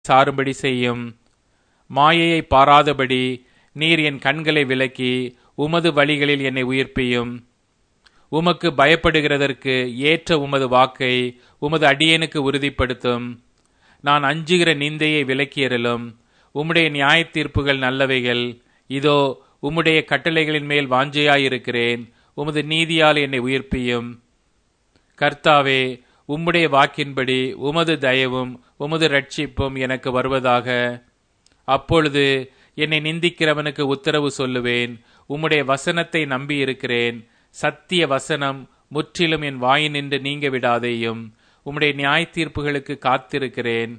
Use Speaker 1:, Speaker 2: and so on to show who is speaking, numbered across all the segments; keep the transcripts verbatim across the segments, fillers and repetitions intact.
Speaker 1: சாரும்படி செய்யும். மாயையை பாராதபடி நீர் என் கண்களை விலக்கி உமது வழிகளில் என்னை உயிர்ப்பியும். உமக்கு பயப்படுகிறதற்கு ஏற்ற உமது வாக்கை உமது அடியேனுக்கு உறுதிப்படுத்தும். நான் அஞ்சுகிற நிந்தையை விலக்கியறலும். உம்முடைய நியாய தீர்ப்புகள் நல்லவைகள். இதோ உம்முடைய கட்டளைகளின் மேல் வாஞ்சையாயிருக்கிறேன். உமது நீதியால் என்னை உயிர்ப்பியும். கர்த்தாவே, உம்முடைய வாக்கின்படி உமது தயவும் உமது இரட்சிப்பும் எனக்கு வருவதாக. அப்பொழுது என்னை நிந்திக்கிறவனுக்கு உத்தரவு சொல்லுவேன். உம்முடைய வசனத்தை நம்பியிருக்கிறேன். சத்திய வசனம் முற்றிலும் என் வாயினின்று நீங்க விடாதேயும். உம்முடைய நியாய தீர்ப்புகளுக்கு காத்திருக்கிறேன்.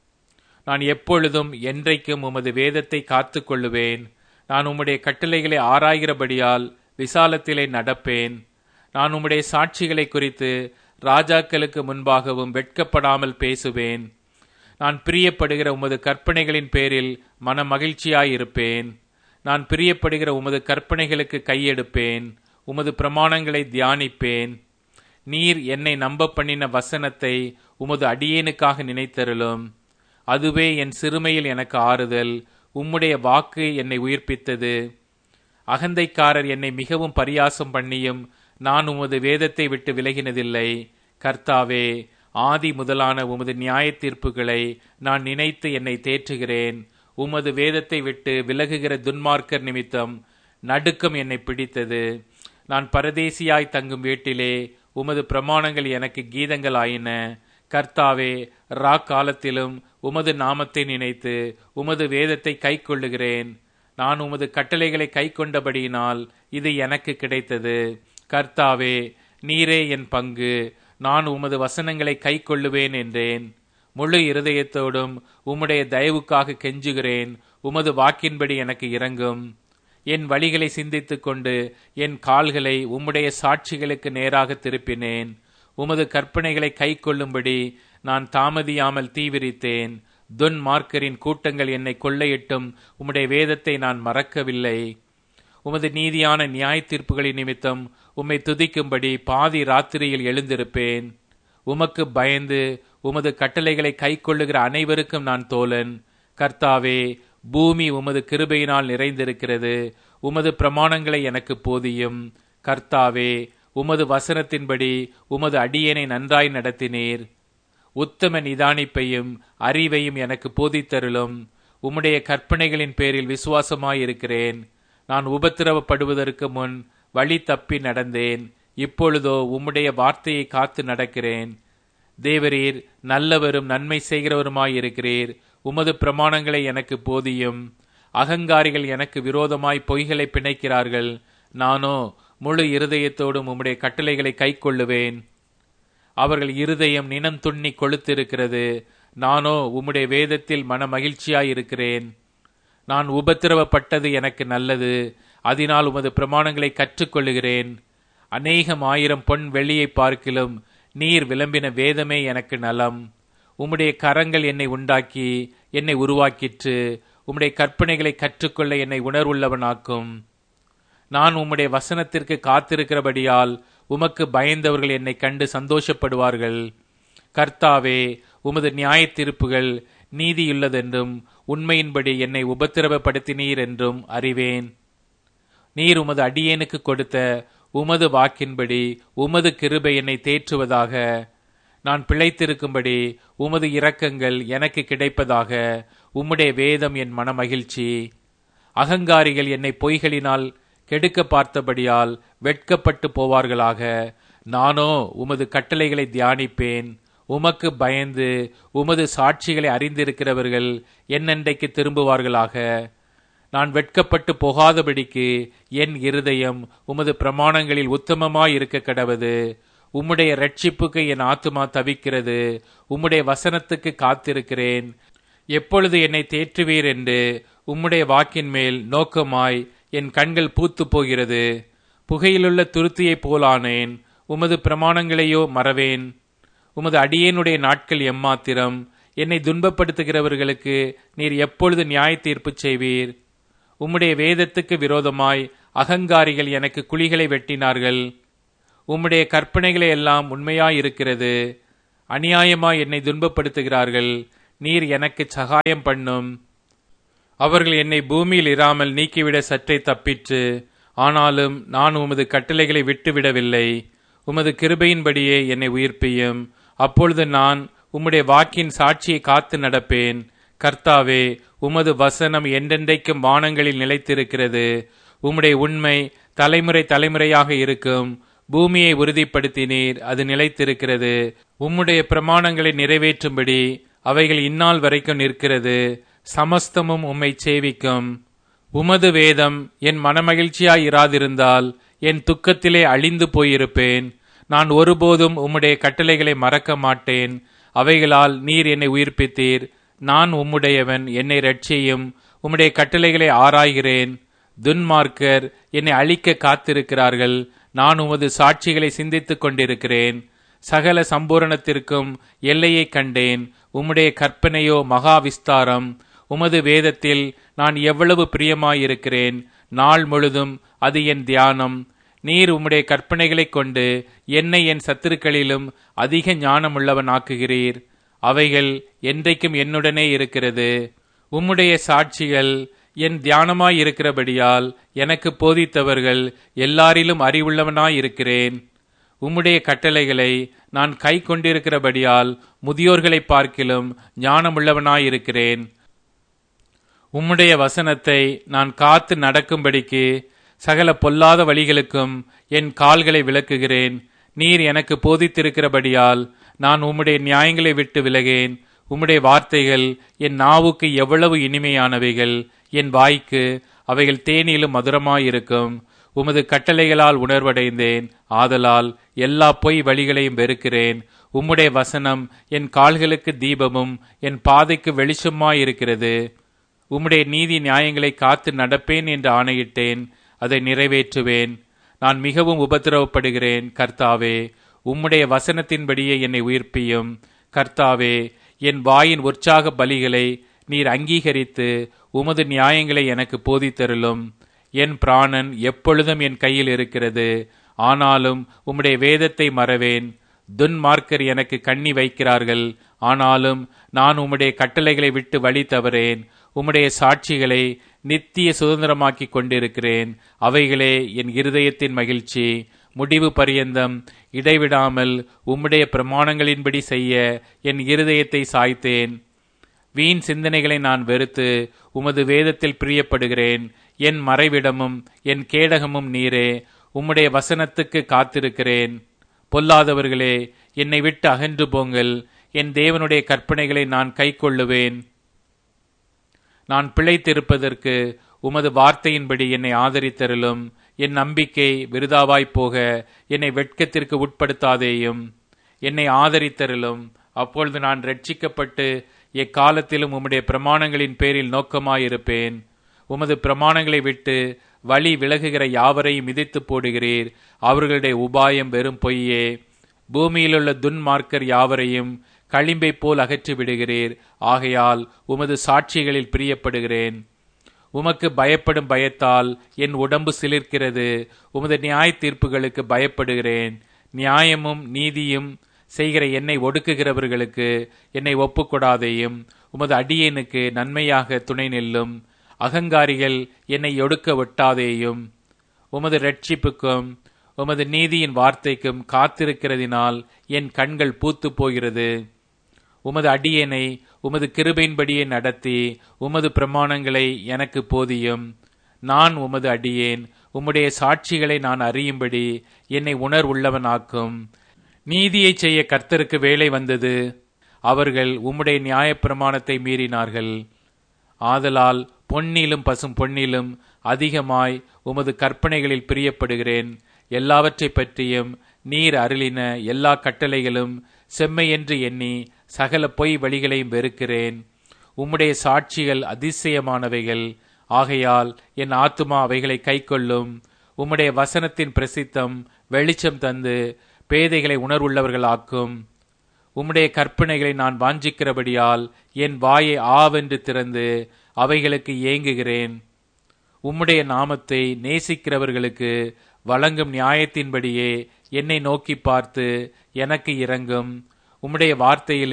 Speaker 1: நான் எப்பொழுதும் என்றைக்கும் உமது வேதத்தை காத்து கொள்ளுவேன். நான் உம்முடைய கட்டளைகளை ஆராய்கிறபடியால் விசாலத்திலே நடப்பேன். நான் உம்முடைய சாட்சிகளை குறித்து ராஜாக்களுக்கு முன்பாகவும் வெட்கப்படாமல் பேசுவேன். நான் பிரியப்படுகிற உமது கற்பனைகளின் பேரில் மன மகிழ்ச்சியாயிருப்பேன். நான் பிரியப்படுகிற உமது கற்பனைகளுக்கு கையெடுப்பேன். உமது பிரமாணங்களை தியானிப்பேன். நீர் என்னை நம்ப பண்ணின வசனத்தை உமது அடியேனுக்காக நினைத்தருளும். அதுவே என் சிறுமையில் எனக்கு ஆறுதல். உம்முடைய வாக்கு என்னை உயிர்ப்பித்தது. அகந்தைக்காரர் என்னை மிகவும் பரியாசம் பண்ணியும் நான் உமது வேதத்தை விட்டு விலகினதில்லை. கர்த்தாவே, ஆதி முதலான உமது நியாய தீர்ப்புகளை நான் நினைத்து என்னை தேற்றுகிறேன். உமது வேதத்தை விட்டு விலகுகிற துன்மார்க்கர் நிமித்தம் நடுக்கம் என்னை பிடித்தது. நான் பரதேசியாய் தங்கும் வீட்டிலே உமது பிரமாணங்கள் எனக்கு கீதங்கள் ஆயின. கர்த்தாவே, ரா காலத்திலும் உமது நாமத்தை நினைத்து உமது வேதத்தை கை கொள்ளுகிறேன். நான் உமது கட்டளைகளை கை கொண்டபடியினால் இது எனக்கு கிடைத்தது. கர்த்தாவே, நீரே என் பங்கு. நான் உமது வசனங்களை கை கொள்ளுவேன் என்றேன். முழு இருதயத்தோடும் உம்முடைய தயவுக்காக கெஞ்சுகிறேன். உமது வாக்கின்படி எனக்கு இரங்கும். என் வழிகளை சிந்தித்துக் கொண்டு என் கால்களை உம்முடைய சாட்சிகளுக்கு நேராக திருப்பினேன். உமது கற்பனைகளை கை கொள்ளும்படி நான் தாமதியாமல் தீவிரித்தேன். துன்மார்க்கரின் கூட்டங்கள் என்னை கொள்ளையிட்டும் உம்முடைய வேதத்தை நான் மறக்கவில்லை. உமது நீதியான நியாய தீர்ப்புகளின் நிமித்தம் உம்மை துதிக்கும்படி பாதி ராத்திரியில் எழுந்திருப்பேன். உமக்கு பயந்து உமது கட்டளைகளை கை கொள்ளுகிற அனைவருக்கும் நான் தோழன். கர்த்தாவே, பூமி உமது கிருபையினால் நிறைந்திருக்கிறது. உமது பிரமாணங்களை எனக்கு போதியும். கர்த்தாவே, உமது வசனத்தின்படி உமது அடியேனை நன்றாய் நடத்தினீர். உத்தம நிதானிப்பையும் அறிவையும் எனக்கு போதித்தருளும். உம்முடைய கற்பனைகளின் பேரில் விசுவாசமாயிருக்கிறேன். நான் உபத்திரவப்படுவதற்கு முன் வழி தப்பி நடந்தேன். இப்பொழுதோ உம்முடைய வார்த்தையை காத்து நடக்கிறேன். தேவரீர் நல்லவரும் நன்மை செய்கிறவருமாயிருக்கிறீர். உமது பிரமாணங்களை எனக்கு போதியும். அகங்காரிகள் எனக்கு விரோதமாய் பொய்களை பிணைக்கிறார்கள். நானோ முழு இருதயத்தோடும் உம்முடைய கட்டளைகளை கை கொள்ளுவேன். அவர்கள் இருதயம் நினம் துண்ணி கொளுத்திருக்கிறது. நானோ உம்முடைய வேதத்தில் மன மகிழ்ச்சியாயிருக்கிறேன். நான் உபத்திரவப்பட்டது எனக்கு நல்லது. அதனால் உமது பிரமாணங்களை கற்றுக்கொள்ளுகிறேன். அநேகம் ஆயிரம் பொன் வெள்ளியை பார்க்கிலும் நீர் விளம்பின வேதமே எனக்கு நலம். உம்முடைய கரங்கள் என்னை உண்டாக்கி என்னை உருவாக்கிற்று. உம்முடைய கற்பனைகளை கற்றுக்கொள்ள என்னை உணர்வுள்ளவனாக்கும். நான் உம்முடைய வசனத்திற்கு காத்திருக்கிறபடியால் உமக்கு பயந்தவர்கள் என்னை கண்டு சந்தோஷப்படுவார்கள். கர்த்தாவே, உமது நியாய தீர்ப்புகள் நீதியுள்ளதென்றும் உண்மையின்படி என்னை உபத்திரவப்படுத்தினீர் என்றும் அறிவேன். நீர் உமது அடியேனுக்கு கொடுத்த உமது வாக்கின்படி உமது கிருபை என்னை தேற்றுவதாக. நான் பிழைத்திருக்கும்படி உமது இரக்கங்கள் எனக்கு கிடைப்பதாக. உம்முடைய வேதம் என் மன மகிழ்ச்சி. அகங்காரிகள் என்னை பொய்களினால் கெடுக்க பார்த்தபடியால் வெட்கப்பட்டு போவார்களாக. நானோ உமது கட்டளைகளை தியானிப்பேன். உமக்கு பயந்து உமது சாட்சிகளை அறிந்திருக்கிறவர்கள் என்னென்றைக்கு திரும்புவார்களாக. நான் வெட்கப்பட்டு போகாதபடிக்கு என் இருதயம் உமது பிரமாணங்களில் உத்தமமாயிருக்க கடவது. உம்முடைய இரட்சிப்புக்கு என் ஆத்துமா தவிக்கிறது. உம்முடைய வசனத்துக்கு காத்திருக்கிறேன். எப்பொழுது என்னை தேற்றுவீர் என்று உம்முடைய வாக்கின் மேல் நோக்கமாய் என் கண்கள் பூத்து போகிறது. புகையிலுள்ள துருத்தியைப் போலானேன். உமது பிரமாணங்களையோ மறவேன். உமது அடியேனுடைய நாட்கள் எம்மாத்திரம். என்னை துன்பப்படுத்துகிறவர்களுக்கு நீர் எப்பொழுது நியாய தீர்ப்பு செய்வீர்? உம்முடைய வேதத்துக்கு விரோதமாய் அகங்காரிகள் எனக்கு குழிகளை வெட்டினார்கள். உம்முடைய கற்பனைகளை எல்லாம் உண்மையாயிருக்கிறது. அநியாயமாய் என்னை துன்பப்படுத்துகிறார்கள். நீர் எனக்கு சகாயம் பண்ணும். அவர்கள் என்னை பூமியில் இராமல் நீக்கிவிட சற்றே தப்பிற்று. ஆனாலும் நான் உமது கட்டளைகளை விட்டுவிடவில்லை. உமது கிருபையின்படியே என்னை உயிர்ப்பியும். அப்பொழுது நான் உம்முடைய வாக்கின் சாட்சியை காத்து நடப்பேன். கர்த்தாவே, உமது வசனம் என்றென்றைக்கும் வானங்களில் நிலைத்திருக்கிறது. உம்முடைய உண்மை தலைமுறை தலைமுறையாக இருக்கும். பூமியை உறுதிப்படுத்தினீர், அது நிலைத்திருக்கிறது. உம்முடைய பிரமாணங்களை நிறைவேற்றும்படி அவைகள் இந்நாள் வரைக்கும் நிற்கிறது. சமஸ்தமும் உம்மை சேவிக்கும். உமது வேதம் என் மனமகிழ்ச்சியாய் இராதிருந்தால் என் துக்கத்திலே அழிந்து போயிருப்பேன். நான் ஒருபோதும் உம்முடைய கட்டளைகளை மறக்க மாட்டேன். அவைகளால் நீர் என்னை உயிர்ப்பித்தீர். நான் உம்முடையவன், என்னை இரட்சியும். உம்முடைய கட்டளைகளை ஆராய்கிறேன். துன்மார்க்கர் என்னை அழிக்க காத்திருக்கிறார்கள். நான் உமது சாட்சிகளை சிந்தித்துக் கொண்டிருக்கிறேன். சகல சம்பூரணத்திற்கும் எல்லையை கண்டேன். உம்முடைய கற்பனையோ மகா விஸ்தாரம். உமது வேதத்தில் நான் எவ்வளவு பிரியமாயிருக்கிறேன். நாள் முழுதும் அது என் தியானம். நீர் உம்முடைய கற்பனைகளைக் கொண்டு என்னை என் சத்துருக்களிலும் அதிக ஞானமுள்ளவன் ஆக்குகிறீர். அவைகள் என்றைக்கும் என்னுடனே இருக்கிறது. உம்முடைய சாட்சிகள் என் தியானமாயிருக்கிறபடியால் எனக்கு போதித்தவர்கள் எல்லாரிலும் அறிவுள்ளவனாயிருக்கிறேன். உம்முடைய கட்டளைகளை நான் கை கொண்டிருக்கிறபடியால் முதியோர்களை பார்க்கிலும் ஞானமுள்ளவனாயிருக்கிறேன். உம்முடைய வசனத்தை நான் காத்து நடக்கும்படிக்கு சகல பொல்லாத வழிகளுக்கும் என் கால்களை விலக்குகிறேன். நீர் எனக்கு போதித்திருக்கிறபடியால் நான் உம்முடைய நியாயங்களை விட்டு விலகேன். உம்முடைய வார்த்தைகள் என் நாவுக்கு எவ்வளவு இனிமையானவைகள். என் வாய்க்கு அவைகள் தேனிலும் மதுரமாயிருக்கும். உமது கட்டளைகளால் உணர்வடைந்தேன். ஆதலால் எல்லா பொய் வழிகளையும் வெறுக்கிறேன். உம்முடைய வசனம் என் கால்களுக்கு தீபமும் என் பாதைக்கு வெளிச்சமாயிருக்கிறது. உம்முடைய நீதி நியாயங்களை காத்து நடப்பேன் என்று ஆணையிட்டேன். அதை நிறைவேற்றுவேன். நான் மிகவும் உபத்திரவப்படுகிறேன். கர்த்தாவே, உம்முடைய வசனத்தின்படியே என்னை உயிர்ப்பியும். கர்த்தாவே, என் வாயின் உற்சாக பலிகளை நீர் அங்கீகரித்து உமது நியாயங்களை எனக்கு போதித்தருளும். என் பிராணன் எப்பொழுதும் என் கையில் இருக்கிறது. ஆனாலும் உம்முடைய வேதத்தை மறவேன். துன்மார்க்கர் எனக்கு கண்ணி வைக்கிறார்கள். ஆனாலும் நான் உம்முடைய கட்டளைகளை விட்டு வழி தவறேன். உம்முடைய சாட்சிகளை நித்திய சுதந்திரமாக்கி கொண்டிருக்கிறேன். அவைகளே என் இருதயத்தின் மகிழ்ச்சி. முடிவு பரியந்தம் இடைவிடாமல் உம்முடைய பிரமாணங்களின்படி செய்ய என் இருதயத்தை சாய்த்தேன். வீண் சிந்தனைகளை நான் வெறுத்து உமது வேதத்தில் பிரியப்படுகிறேன். என் மறைவிடமும் என் கேடகமும் நீரே. உம்முடைய வசனத்துக்கு காத்திருக்கிறேன். பொல்லாதவர்களே, என்னை விட்டு அகன்று போங்கள். என் தேவனுடைய கற்பனைகளை நான் கைக்கொள்ளுவேன். நான் பிழைத்திருப்பதற்கு உமது வார்த்தையின்படி என்னை ஆதரித்தருளும். என் நம்பிக்கை விருதாவாய்ப் போக என்னை வெட்கத்திற்கு உட்படுத்தாதேயும். என்னை ஆதரித்தருளும். அப்பொழுது நான் ரட்சிக்கப்பட்டு எக்காலத்திலும் உம்முடைய பிரமாணங்களின் பேரில் நோக்கமாயிருப்பேன். உமது பிரமாணங்களை விட்டு வழி விலகுகிற யாவரையும் மிதித்து போடுகிறீர். அவர்களுடைய உபாயம் வெறும் பொய்யே. பூமியிலுள்ள துன்மார்க்கர் யாவரையும் களிம்பை போல் அகற்றி விடுகிறீர். ஆகையால் உமது சாட்சிகளில் பிரியப்படுகிறேன். உமக்கு பயப்படும் பயத்தால் என் உடம்பு சிலிர்க்கிறது. உமது நியாய தீர்ப்புகளுக்கு பயப்படுகிறேன். நியாயமும் நீதியும் செய்கிற என்னை ஒடுக்குகிறவர்களுக்கு என்னை ஒப்புக்கொடாதேயும். உமது அடியேனுக்கு நன்மையாக துணை நில்லும். அகங்காரிகள் என்னை ஒடுக்க ஒட்டாதேயும். உமது இரட்சிப்புக்கும் உமது நீதியின் வார்த்தைக்கும் காத்திருக்கிறதினால் என் கண்கள் பூத்து போகிறது. உமது அடியேனை உமது கிருபையின்படியே நடத்தி உமது பிரமாணங்களை எனக்கு போதியும். நான் உமது அடியேன். உம்முடைய சாட்சிகளை நான் அறியும்படி என்னை உணர்வுள்ளவனாக்கும். நீதியை செய்ய கர்த்தருக்கு வேலை வந்தது. அவர்கள் உம்முடைய நியாயப்பிரமாணத்தை மீறினார்கள். ஆதலால் பொன்னிலும் பசும் பொன்னிலும் அதிகமாய் உமது கற்பனைகளில் பிரியப்படுகிறேன். எல்லாவற்றை பற்றியும் நீர் அருளின எல்லா கட்டளைகளும் செம்மையென்று எண்ணி சகல பொய் வழிகளையும் வெறுக்கிறேன். உம்முடைய சாட்சிகள் அதிசயமானவைகள். ஆகையால் என் ஆத்துமா அவைகளை கைக்கொள்ளும். உம்முடைய வசனத்தின் பிரசித்தம் வெளிச்சம் தந்து பேதைகளை உணர்வுள்ளவர்கள் ஆக்கும். உம்முடைய கற்பனைகளை நான் வாஞ்சிக்கிறபடியால் என் வாயை ஆவென்று திறந்து அவைகளுக்கு ஏங்குகிறேன். உம்முடைய நாமத்தை நேசிக்கிறவர்களுக்கு வழங்கும் நியாயத்தின்படியே என்னை நோக்கி பார்த்து எனக்கு இரங்கும். உம்முடைய வார்த்தையிலே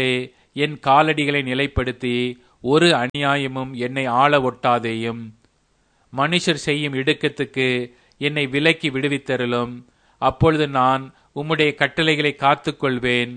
Speaker 1: என் காலடிகளை நிலைப்படுத்தி ஒரு அநியாயமும் என்னை ஆள ஒட்டாதேயும். மனுஷர் செய்யும் இடுக்கத்துக்கு என்னை விலக்கி விடுவித்தருளும். அப்பொழுது நான் உம்முடைய கட்டளைகளை காத்துக்கொள்வேன்.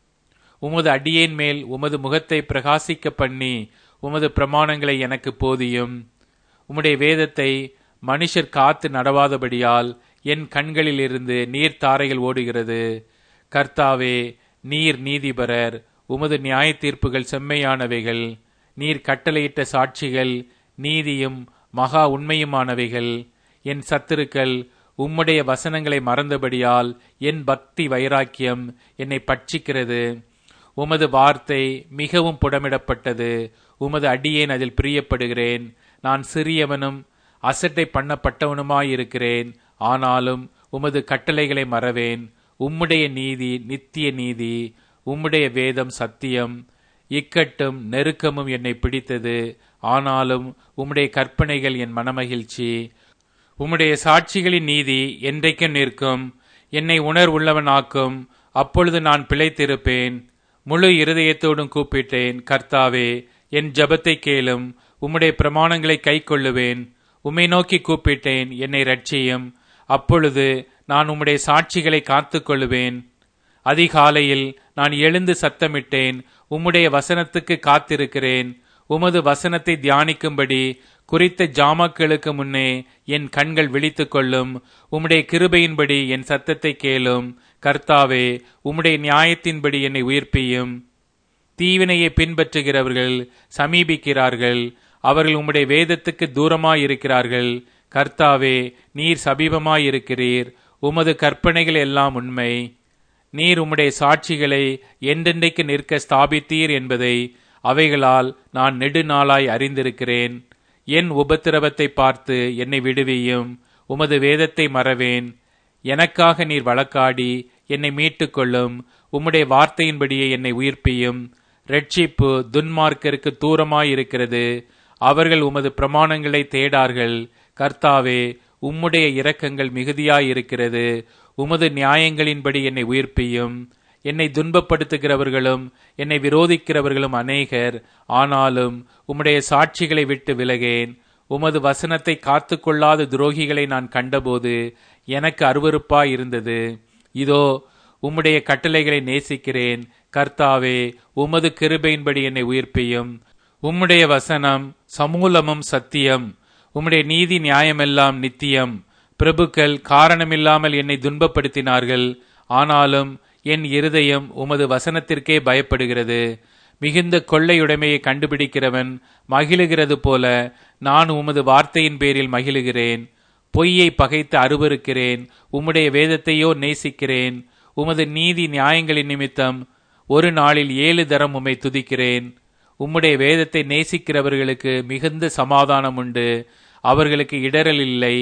Speaker 1: உமது அடியேன் மேல் உமது முகத்தை பிரகாசிக்க பண்ணி உமது பிரமாணங்களை எனக்கு போதியும். உம்முடைய வேதத்தை மனுஷர் காத்து நடவாதபடியால் என் கண்களில் இருந்து நீர்த்தாரைகள் ஓடுகிறது. கர்த்தாவே, நீர் நீதிபரர். உமது நியாய தீர்ப்புகள் செம்மையானவைகள். நீர் கட்டளையிட்ட சாட்சிகள் நீதியும் மகா உண்மையுமானவைகள். என் சத்துருக்கள் உம்முடைய வசனங்களை மறந்தபடியால் என் பக்தி வைராக்கியம் என்னை பட்சிக்கிறது. உமது வார்த்தை மிகவும் புடமிடப்பட்டது. உமது அடியேன் அதில் பிரியப்படுகிறேன். நான் சிறியவனும் அசட்டை பண்ணப்பட்டவனுமாயிருக்கிறேன். ஆனாலும் உமது கட்டளைகளை மறவேன். உம்முடைய நீதி நித்திய நீதி. உம்முடைய வேதம் சத்தியம். இக்கட்டும் நெருக்கமும் என்னை பிடித்தது. ஆனாலும் உம்முடைய கற்பனைகள் என் மனமகிழ்ச்சி. உம்முடைய சாட்சிகளின் நீதி என்றைக்கும் நிற்கும். என்னை உணர்வுள்ளவனாக்கும். அப்பொழுது நான் பிழைத்திருப்பேன். முழு இருதயத்தோடும் கூப்பிட்டேன். கர்த்தாவே, என் ஜெபத்தை கேளும். உம்முடைய பிரமாணங்களை கைக்கொள்ளுவேன். உம்மை நோக்கி கூப்பிட்டேன், என்னை இரட்சியும். அப்பொழுது நான் உம்முடைய சாட்சிகளை காத்துக் கொள்ளுவேன். அதிகாலையில் நான் எழுந்து சத்தமிட்டேன். உம்முடைய வசனத்துக்கு காத்திருக்கிறேன். உமது வசனத்தை தியானிக்கும்படி குறித்த ஜாமக்களுக்கு முன்னே என் கண்கள் விழித்துக் கொள்ளும். உம்முடைய கிருபையின்படி என் சத்தத்தை கேளும். கர்த்தாவே, உம்முடைய நியாயத்தின்படி என்னை உயிர்ப்பியும். தீவினையை பின்பற்றுகிறவர்கள் சமீபிக்கிறார்கள். அவர்கள் உம்முடைய வேதத்துக்கு தூரமாயிருக்கிறார்கள். கர்த்தாவே, நீர் சமீபமாயிருக்கிறீர். உமது கற்பனைகள் எல்லாம் உண்மை. நீர் உம்முடைய சாட்சிகளை என்றென்றைக்கு நிற்க ஸ்தாபித்தீர் என்பதை அவைகளால் நான் நெடுநாளாய் அறிந்திருக்கிறேன். என் உபத்திரவத்தை பார்த்து என்னை விடுவியும். உமது வேதத்தை மறவேன். எனக்காக நீர் வழக்காடி என்னை மீட்டுக் கொள்ளும். உம்முடைய வார்த்தையின்படியே என்னை உயிர்ப்பியும். இரட்சிப்பு துன்மார்க்கருக்கு தூரமாயிருக்கிறது. அவர்கள் உமது பிரமாணங்களை தேடார்கள். கர்த்தாவே, உம்முடைய இரக்கங்கள் மிகுதியாயிருக்கிறது. உமது நியாயங்களின்படி என்னை உயிர்ப்பியும். என்னை துன்பப்படுத்துகிறவர்களும் என்னை விரோதிக்கிறவர்களும் அநேகர். ஆனாலும் உம்முடைய சாட்சிகளை விட்டு விலகேன். உமது வசனத்தை காத்து கொள்ளாத துரோகிகளை நான் கண்டபோது எனக்கு அருவருப்பாயிருந்தது. இதோ, உம்முடைய கட்டளைகளை நேசிக்கிறேன். கர்த்தாவே, உமது கிருபையின்படி என்னை உயிர்ப்பியும். உம்முடைய வசனம் சமூலமும் சத்தியம். உம்முடைய நீதி நியாயமெல்லாம் நித்தியம். பிரபுக்கள் காரணமில்லாமல் என்னை துன்பப்படுத்தினார்கள். ஆனாலும் என் இருதயம் உமது வசனத்திற்கே பயப்படுகிறது. மிகுந்த கொள்ளையுடைமையை கண்டுபிடிக்கிறவன் மகிழுகிறது போல நான் உமது வார்த்தையின் பேரில் மகிழுகிறேன். பொய்யை பகைத்து அருவருக்கிறேன். உம்முடைய வேதத்தையோ நேசிக்கிறேன். உமது நீதி நியாயங்களின் நிமித்தம் ஒரு நாளில் ஏழு தரம் உம்மை துதிக்கிறேன். உம்முடைய வேதத்தை நேசிக்கிறவர்களுக்கு மிகுந்த சமாதானம் உண்டு. அவர்களுக்கு இடரல் இல்லை.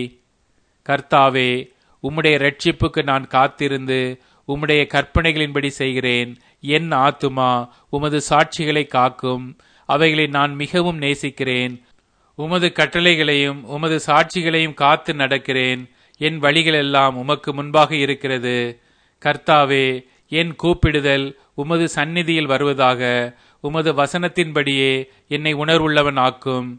Speaker 1: கர்த்தாவே, உம்முடைய இரட்சிப்புக்கு நான் காத்திருந்து உம்முடைய கற்பனைகளின்படி செய்கிறேன். என் ஆத்துமா உமது சாட்சிகளை காக்கும். அவைகளை நான் மிகவும் நேசிக்கிறேன். உமது கட்டளைகளையும் உமது சாட்சிகளையும் காத்து நடக்கிறேன். என் வழிகளெல்லாம் உமக்கு முன்பாக இருக்கிறது. கர்த்தாவே, என் கூப்பிடுதல் உமது சந்நிதியில் வருவதாக. உமது வசனத்தின்படியே என்னை உணர்வுள்ளவன் ஆக்கும்.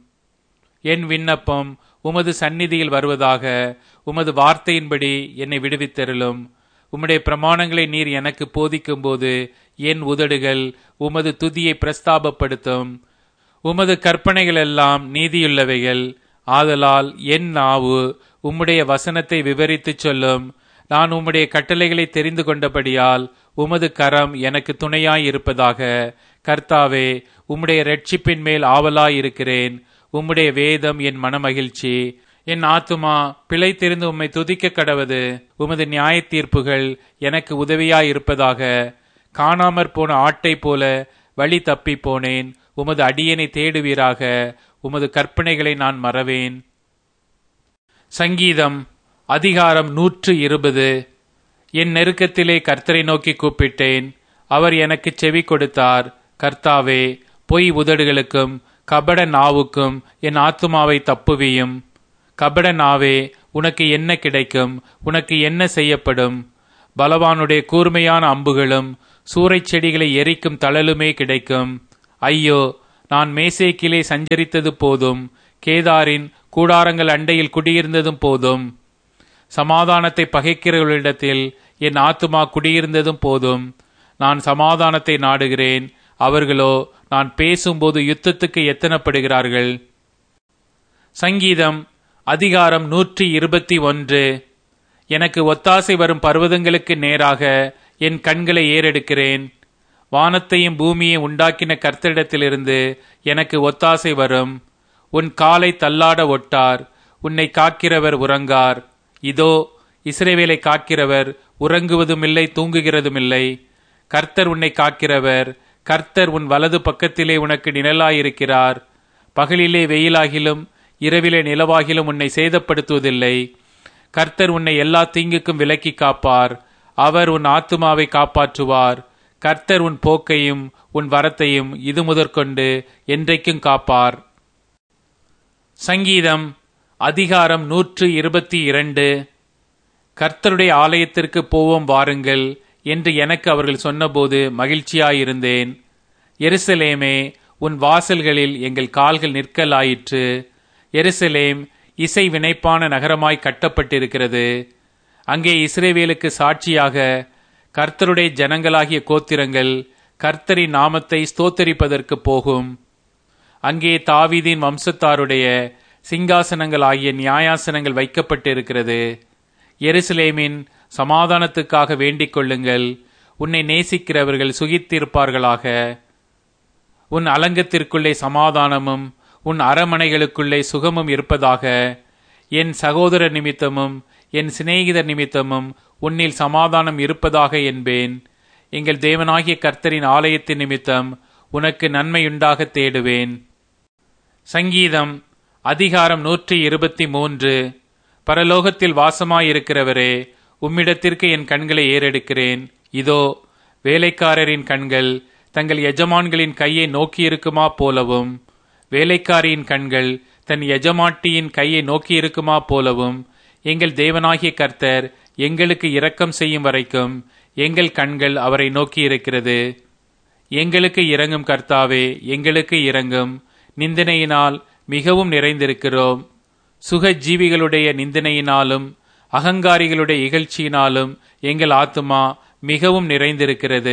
Speaker 1: என் விண்ணப்பம் உமது சந்நிதியில் வருவதாக. உமது வார்த்தையின்படி என்னை விடுவித்தருளும். உம்முடைய பிரமாணங்களை நீர் எனக்கு போதிக்கும் போது என் உதடுகள் உமது துதியை பிரஸ்தாபப்படுத்தும். உமது கற்பனைகள் எல்லாம் நீதியுள்ளவைகள். ஆதலால் என் நாவு உம்முடைய வசனத்தை விவரித்துச் சொல்லும். நான் உம்முடைய கட்டளைகளை தெரிந்து கொண்டபடியால் உமது கரம் எனக்கு துணையாயிருப்பதாக. கர்த்தாவே, உம்முடைய இரட்சிப்பின் மேல் ஆவலாயிருக்கிறேன். உம்முடைய வேதம் என் மனமகிழ்ச்சி. என் ஆத்துமா பிழைத்திருந்து உம்மை துதிக்க கடவது. உமது நியாய தீர்ப்புகள் எனக்கு உதவியாயிருப்பதாக. காணாமற் போன ஆட்டை போல வழி தப்பி போனேன். உமது அடியனை தேடுவீராக. உமது கற்பனைகளை நான் மறவேன். சங்கீதம் அதிகாரம் நூற்று இருபது. என் நெருக்கத்திலே கர்த்தரை நோக்கி கூப்பிட்டேன். அவர் எனக்கு செவி கொடுத்தார். கர்த்தாவே, பொய் உதடுகளுக்கும் கபட நாவுக்கும் என் ஆத்துமாவை தப்புவியும். கபட நாவே, உனக்கு என்ன கிடைக்கும்? உனக்கு என்ன செய்யப்படும்? பலவானுடைய கூர்மையான அம்புகளும் சூறைச் செடிகளை எரிக்கும் தழலுமே கிடைக்கும். ஐயோ, நான் மேசேக்கிலே சஞ்சரித்தது போதும், கேதாரின் கூடாரங்கள் அண்டையில் குடியிருந்ததும் போதும். சமாதானத்தை பகைக்கிறவர்களிடத்தில் என் ஆத்துமா குடியிருந்ததும் போதும். நான் சமாதானத்தை நாடுகிறேன், அவர்களோ நான் பேசும்போது யுத்தத்துக்கு எத்தனப்படுகிறார்கள். சங்கீதம் அதிகாரம் நூற்றி இருபத்தி ஒன்று. எனக்கு ஒத்தாசை வரும் பர்வதங்களுக்கு நேராக என் கண்களை ஏறெடுக்கிறேன். வானத்தையும் பூமியை உண்டாக்கின கர்த்தரிடத்திலிருந்து எனக்கு ஒத்தாசை வரும். உன் காலை தள்ளாட ஒட்டார், உன்னை காக்கிறவர் உறங்கார். இதோ, இஸ்ரவேலை காக்கிறவர் உறங்குவதுமில்லை, தூங்குகிறதுமில்லை. கர்த்தர் உன்னை காக்கிறவர். கர்த்தர் உன் வலது பக்கத்திலே உனக்கு நிழலாயிருக்கிறார். பகலிலே வெயிலாகிலும் இரவிலே நிலவாகிலும் உன்னை சேதப்படுத்துவதில்லை. கர்த்தர் உன்னை எல்லா தீங்குக்கும் விலக்கி காப்பார். அவர் உன் ஆத்துமாவை காப்பாற்றுவார். கர்த்தர் உன் போக்கையும் உன் வரத்தையும் இது முதற்கொண்டு என்றைக்கும் காப்பார். சங்கீதம் அதிகாரம் நூற்று இருபத்தி இரண்டு. கர்த்தருடைய ஆலயத்திற்கு போவோம் வாருங்கள் என்று எனக்கு அவர்கள் சொன்னபோது மகிழ்ச்சியாயிருந்தேன். எருசலேமே, உன் வாசல்களில் எங்கள் கால்கள் நிற்கலாயிற்று. எருசலேம் இசை வினைப்பான நகரமாய் கட்டப்பட்டிருக்கிறது. அங்கே இஸ்ரவேலுக்கு சாட்சியாக கர்த்தருடைய ஜனங்களாகிய கோத்திரங்கள் கர்த்தரின் நாமத்தை ஸ்தோத்தரிப்பதற்கு போகும். அங்கே தாவீதின் வம்சத்தாருடைய சிங்காசனங்கள் ஆகிய நியாயாசனங்கள் வைக்கப்பட்டிருக்கிறது. எருசலேமின் சமாதானத்துக்காக வேண்டிக் கொள்ளுங்கள். உன்னை நேசிக்கிறவர்கள் சுகித்திருப்பார்களாக. உன் அலங்கத்திற்குள்ளே சமாதானமும் உன் அரமனைகளுக்குள்ளே சுகமும் இருப்பதாக. என் சகோதரர் நிமித்தமும் என் சிநேகிதர் நிமித்தமும் உன்னில் சமாதானம் இருப்பதாக என்பேன். எங்கள் தேவனாகிய கர்த்தரின் ஆலயத்தின் நிமித்தம் உனக்கு நன்மையுண்டாக தேடுவேன். சங்கீதம் அதிகாரம் நூற்றி இருபத்தி மூன்று. பரலோகத்தில் வாசமாயிருக்கிறவரே, உம்மிடத்திற்கு என் கண்களை ஏறெடுக்கிறேன். இதோ, வேலைக்காரரின் கண்கள் தங்கள் எஜமான்களின் கையை நோக்கியிருக்குமா போலவும், வேலைக்காரியின் கண்கள் தன் எஜமாட்டியின் கையை நோக்கியிருக்குமா போலவும், எங்கள் தேவனாகிய கர்த்தர் எங்களுக்கு இரக்கம் செய்யும் வரைக்கும் எங்கள் கண்கள் அவரை நோக்கியிருக்கிறது. எங்களுக்கு இரங்கும் கர்த்தாவே, எங்களுக்கு இரங்கும். நிந்தனையினால் மிகவும் நிறைந்திருக்கிறோம். சுக ஜீவிகளுடைய நிந்தனையினாலும் அகங்காரிகளுடைய இகழ்ச்சியினாலும் எங்கள் ஆத்துமா மிகவும் நிறைந்திருக்கிறது.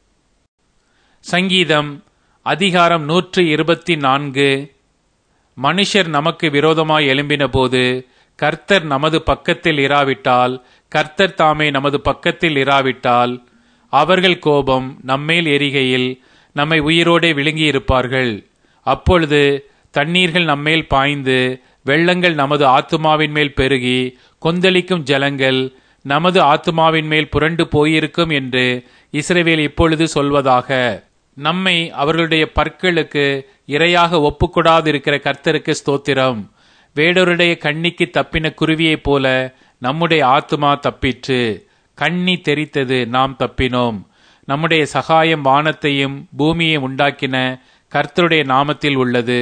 Speaker 1: சங்கீதம் அதிகாரம் நூற்று இருபத்தி நான்கு. மனுஷர் நமக்கு விரோதமாய் எழும்பின போது கர்த்தர் நமது பக்கத்தில் இராவிட்டால், கர்த்தர் தாமே நமது பக்கத்தில் இராவிட்டால், அவர்கள் கோபம் நம்மேல் எரிகையில் நம்மை உயிரோடே விழுங்கியிருப்பார்கள். அப்பொழுது தண்ணீர்கள் நம்மேல் பாய்ந்து வெள்ளங்கள் நமது ஆத்துமாவின் மேல் பெருகி கொந்தளிக்கும் ஜலங்கள் நமது ஆத்துமாவின் மேல் புரண்டு போயிருக்கும் என்று இஸ்ரவேல் இப்பொழுது சொல்வதாக. நம்மை அவர்களுடைய பற்களுக்கு இரையாக ஒப்புக்கொடாதிருக்கிற கர்த்தருக்கு ஸ்தோத்திரம். வேடருடைய கண்ணிக்கு தப்பின குருவியைப் போல நம்முடைய ஆத்துமா தப்பிற்று. கண்ணி தெரித்தது, நாம் தப்பினோம். நம்முடைய சகாயம் வானத்தையும் பூமியையும் உண்டாக்கின கர்த்தருடைய நாமத்தில் உள்ளது.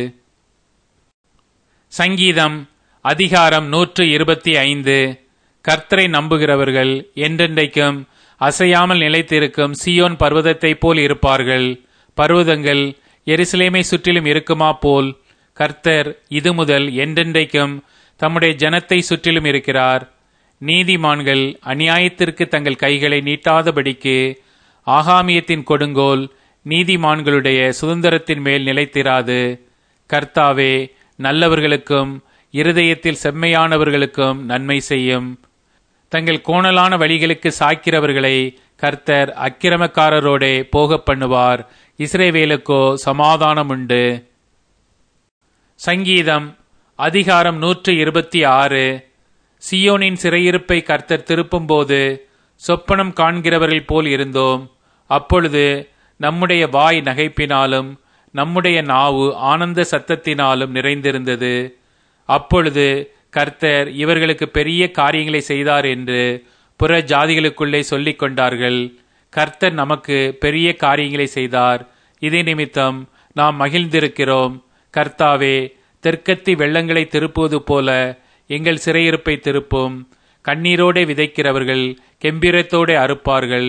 Speaker 1: சங்கீதம் அதிகாரம் நூற்று இருபத்தி ஐந்து. கர்த்தரை நம்புகிறவர்கள் என்றென்றைக்கும் அசையாமல் நிலைத்திருக்கும் சீயோன் பர்வதத்தைப் போல் இருப்பார்கள். பர்வதங்கள் எருசலேமை சுற்றிலும் இருக்குமா போல் கர்த்தர் இது முதல் என்றென்றைக்கும் தம்முடைய ஜனத்தை சுற்றிலும் இருக்கிறார். நீதிமான்கள் அநியாயத்திற்கு தங்கள் கைகளை நீட்டாதபடிக்கு ஆகாமியத்தின் கொடுங்கோல் நீதிமான்களுடைய சுதந்திரத்தின் மேல் நிலைத்திராது. கர்த்தாவே, நல்லவர்களுக்கும் இருதயத்தில் செம்மையானவர்களுக்கும் நன்மை செய்யும். தங்கள் கோணலான வழிகளுக்கு சாய்க்கிறவர்களை கர்த்தர் அக்கிரமக்காரரோடே போக பண்ணுவார். இஸ்ரவேலுக்கோ சமாதானம் உண்டு. சங்கீதம் அதிகாரம் நூற்று இருபத்தி ஆறு. சியோனின் சிறையிருப்பை கர்த்தர் திருப்பும் போது சொப்பனம் காண்கிறவர்கள் போல் இருந்தோம். அப்பொழுது நம்முடைய வாய் நகைப்பினாலும் நம்முடைய நாவு ஆனந்த சத்தத்தினாலும் நிறைந்திருந்தது. அப்பொழுது கர்த்தர் இவர்களுக்கு பெரிய காரியங்களை செய்தார் என்று புற ஜாதிகளுக்குள்ளே சொல்லிக் கொண்டார்கள். கர்த்தர் நமக்கு பெரிய காரியங்களை செய்தார், இதே நிமித்தம் நாம் மகிழ்ந்திருக்கிறோம். கர்த்தாவே, தெற்கத்தி வெள்ளங்களை திருப்புவது போல எங்கள் சிறையிருப்பை திருப்பும். கண்ணீரோடே விதைக்கிறவர்கள் கெம்பீரத்தோடே அறுப்பார்கள்.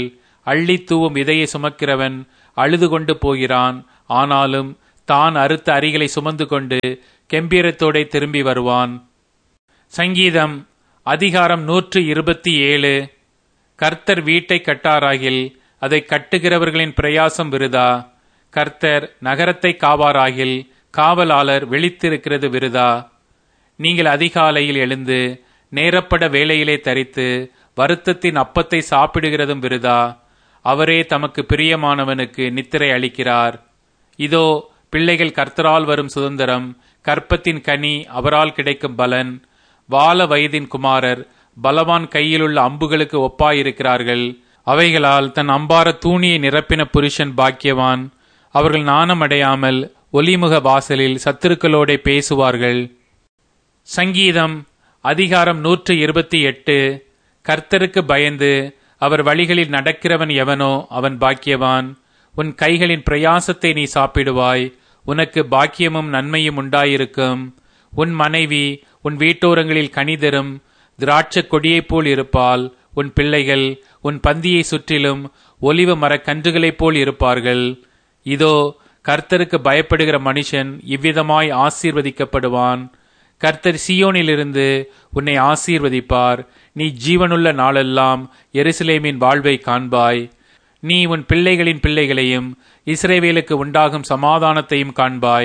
Speaker 1: அள்ளி தூவும் விதையை சுமக்கிறவன் அழுது கொண்டு போகிறான். ஆனாலும் தான் அறுத்த அரிகளை சுமந்து கொண்டு கெம்பீரத்தோட திரும்பி வருவான். சங்கீதம் அதிகாரம் நூற்று இருபத்தி ஏழு. கர்த்தர் வீட்டை கட்டாராகில் அதை கட்டுகிறவர்களின் பிரயாசம் விருதா. கர்த்தர் நகரத்தை காவாராகில் காவலாளர் விழித்திருக்கிறது விருதா. நீங்கள் அதிகாலையில் எழுந்து நேரப்பட வேளையிலே தரித்து வருத்தத்தின் அப்பத்தை சாப்பிடுகிறதும் விருதா. அவரே தமக்கு பிரியமானவனுக்கு நித்திரை அளிக்கிறார். இதோ பிள்ளைகள் கர்த்தரால் வரும் சுதந்திரம், கற்பத்தின் கனி அவரால் கிடைக்கும் பலன். வால வயதின் குமாரர் பலவான் கையிலுள்ள அம்புகளுக்கு ஒப்பாயிருக்கிறார்கள். அவைகளால் தன் அம்பார தூணியை நிரப்பின புருஷன் பாக்கியவான். அவர்கள் நாணமடையாமல் ஒலிமுக வாசலில் சத்துருக்களோட பேசுவார்கள். சங்கீதம் அதிகாரம் நூற்று இருபத்தி எட்டு. கர்த்தருக்கு பயந்து அவர் வழிகளில் நடக்கிறவன் எவனோ அவன் பாக்கியவான். உன் கைகளின் பிரயாசத்தை நீ சாப்பிடுவாய், உனக்கு பாக்கியமும் நன்மையும் உண்டாயிருக்கும். உன் மனைவி உன் வீட்டோரங்களில் கனிதரும் திராட்சை கொடியைப் போல் இருப்பாள். உன் பிள்ளைகள் உன் பந்தியை சுற்றிலும் ஒலிவ மரக் கன்றுகளைப் போல் இருப்பார்கள். இதோ கர்த்தருக்கு பயப்படுகிற மனுஷன் இவ்விதமாய் ஆசீர்வதிக்கப்படுவான். கர்த்தர் சீயோனிலிருந்து உன்னை ஆசீர்வதிப்பார். நீ ஜீவனுள்ள நாளெல்லாம் எருசலேமின் வாழ்வை காண்பாய். நீ உன் பிள்ளைகளின் பிள்ளைகளையும் இஸ்ரவேலுக்கு உண்டாகும் சமாதானத்தையும் காண்பாய்.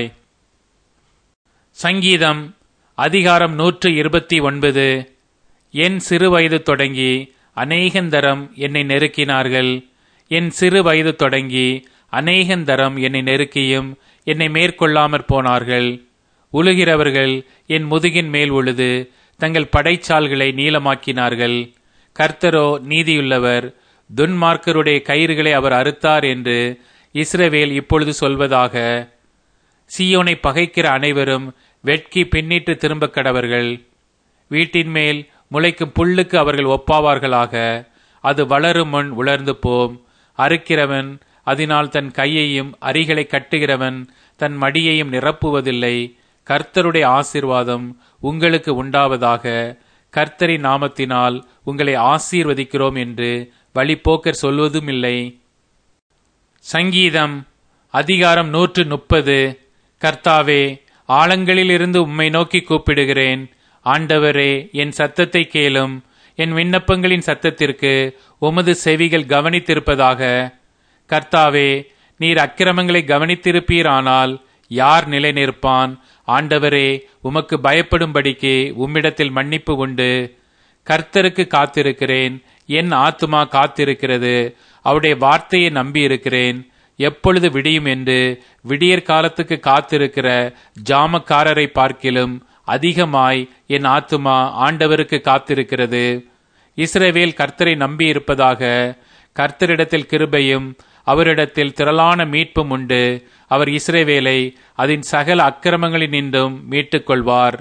Speaker 1: சங்கீதம் அதிகாரம் நூற்று இருபத்தி ஒன்பது. என் சிறு வயது தொடங்கி அநேகந்தரம் என்னை நெருக்கினார்கள். என் சிறு வயது தொடங்கி அநேகந்தரம் என்னை நெருக்கியும் என்னை மேற்கொள்ளாமற் போனார்கள். உழுகிறவர்கள் என் முதுகின் மேல் உழுது தங்கள் படைச்சால்களை நீளமாக்கினார்கள். கர்த்தரோ நீதியுள்ளவர், துன்மார்க்கருடைய கயிறுகளை அவர் அறுத்தார் என்று இஸ்ரவேல் இப்பொழுது சொல்வதாக. சீயோனை பகைக்கிற அனைவரும் வெட்கி பின்னிட்டு திரும்ப கடவர்கள். வீட்டின் மேல் முளைக்கும் புல்லுக்கு அவர்கள் ஒப்பாவார்களாக. அது வளரும் முன் உலர்ந்து போம். அறுக்கிறவன் அதனால் தன் கையையும் அரிகளை கட்டுகிறவன் தன் மடியையும் நிரப்புவதில்லை. கர்த்தருடைய ஆசீர்வாதம் உங்களுக்கு உண்டாவதாக. கர்த்தரின் நாமத்தினால் உங்களை ஆசீர்வதிக்கிறோம் என்று வழிபோக்கர் சொல்வதும் இல்லை. சங்கீதம் அதிகாரம் நூற்று முப்பது. கர்த்தாவே, ஆழங்களிலிருந்து உம்மை நோக்கி கூப்பிடுகிறேன். ஆண்டவரே, என் சத்தத்தை கேளும். என் விண்ணப்பங்களின் சத்தத்திற்கு உமது செவிகள் கவனித்திருப்பதாக. கர்த்தாவே, நீர் அக்கிரமங்களை கவனித்திருப்பீரானால் யார் நிலை நிற்பான்? ஆண்டவரே, உமக்கு பயப்படும்படிக்கு உம்மிடத்தில் மன்னிப்பு உண்டு. கர்த்தருக்கு காத்திருக்கிறேன், என் ஆத்துமா காத்திருக்கிறது. அவருடைய வார்த்தையை நம்பியிருக்கிறேன். எப்பொழுது விடியும் என்று விடியற் காலத்துக்கு காத்திருக்கிற ஜாமக்காரரை பார்க்கிலும் அதிகமாய் என் ஆத்துமா ஆண்டவருக்கு காத்திருக்கிறது. இஸ்ரவேல் கர்த்தரை நம்பியிருப்பதாக. கர்த்தரிடத்தில் கிருபையும் அவரிடத்தில் திரளான மீட்பும் உண்டு. அவர் இஸ்ரவேலை அதன் சகல அக்கிரமங்களினின்றும் மீட்டுக் கொள்வார்.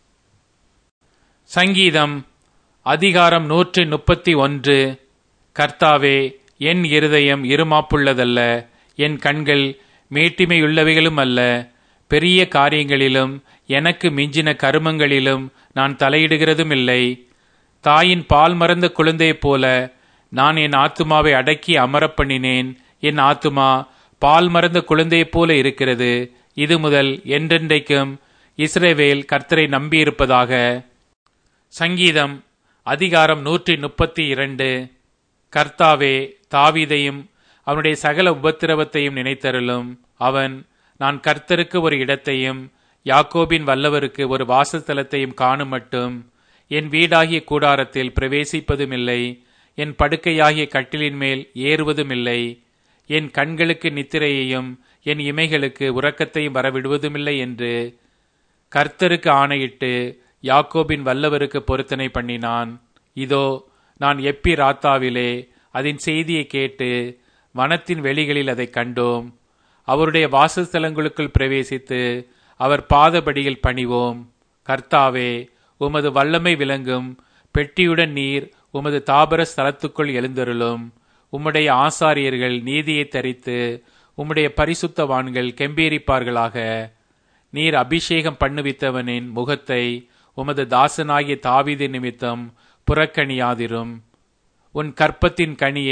Speaker 1: சங்கீதம் அதிகாரம் நூற்று முப்பத்தி ஒன்று. கர்த்தாவே, என் இருதயம் இருமாப்புள்ளதல்ல, என் கண்கள் மேட்டிமையுள்ளவைகளும் அல்ல. பெரிய காரியங்களிலும் எனக்கு மிஞ்சின கருமங்களிலும் நான் தலையிடுகிறதும் இல்லை. தாயின் பால் மறந்த குழந்தையைப் போல நான் என் ஆத்துமாவை அடக்கி அமரப்பண்ணினேன். என் ஆத்துமா பால் மறந்த குழந்தையைப் போல இருக்கிறது. இது முதல் என்றென்றைக்கும் இஸ்ரவேல் கர்த்தரை நம்பியிருப்பதாக. சங்கீதம் அதிகாரம் நூற்றி முப்பத்தி இரண்டு. கர்த்தாவே, தாவீதையும் அவனுடைய சகல உபத்திரவத்தையும் நினைத்தருளும். அவன், நான் கர்த்தருக்கு ஒரு இடத்தையும் யாக்கோபின் வல்லவருக்கு ஒரு வாசஸ்தலத்தையும் காணும் மட்டும் என் வீடாகிய கூடாரத்தில் பிரவேசிப்பதுமில்லை, என் படுக்கையாகிய கட்டிலின் மேல் ஏறுவதுமில்லை. என் கண்களுக்கு நித்திரையையும் என் இமைகளுக்கு உறக்கத்தையும் வரவிடுவதுமில்லை என்று கர்த்தருக்கு ஆணையிட்டு யாக்கோபின் வல்லவருக்கு பொருத்தனை பண்ணினான். இதோ, நான் எப்பி ராத்தாவிலே அதன் செய்தியை கேட்டு வனத்தின் வெளிகளில் அதை கண்டோம். அவருடைய வாசஸ்தலங்களுக்குள் பிரவேசித்து அவர் பாதபடியில் பணிவோம். கர்த்தாவே, உமது வல்லமை விளங்கும் பெட்டியுடன் நீர் உமது தாபர ஸ்தலத்துக்குள் எழுந்தருளும். உம்முடைய ஆசாரியர்கள் நீதியை தரித்து உம்முடைய பரிசுத்தவான்கள் கெம்பீரிப்பார்களாக. நீர் அபிஷேகம் பண்ணுவித்தவனின் முகத்தை உமது தாசனாகிய தாவீது நிமித்தம் புறக்கணியாதிரும். உன் கற்பத்தின் கனியை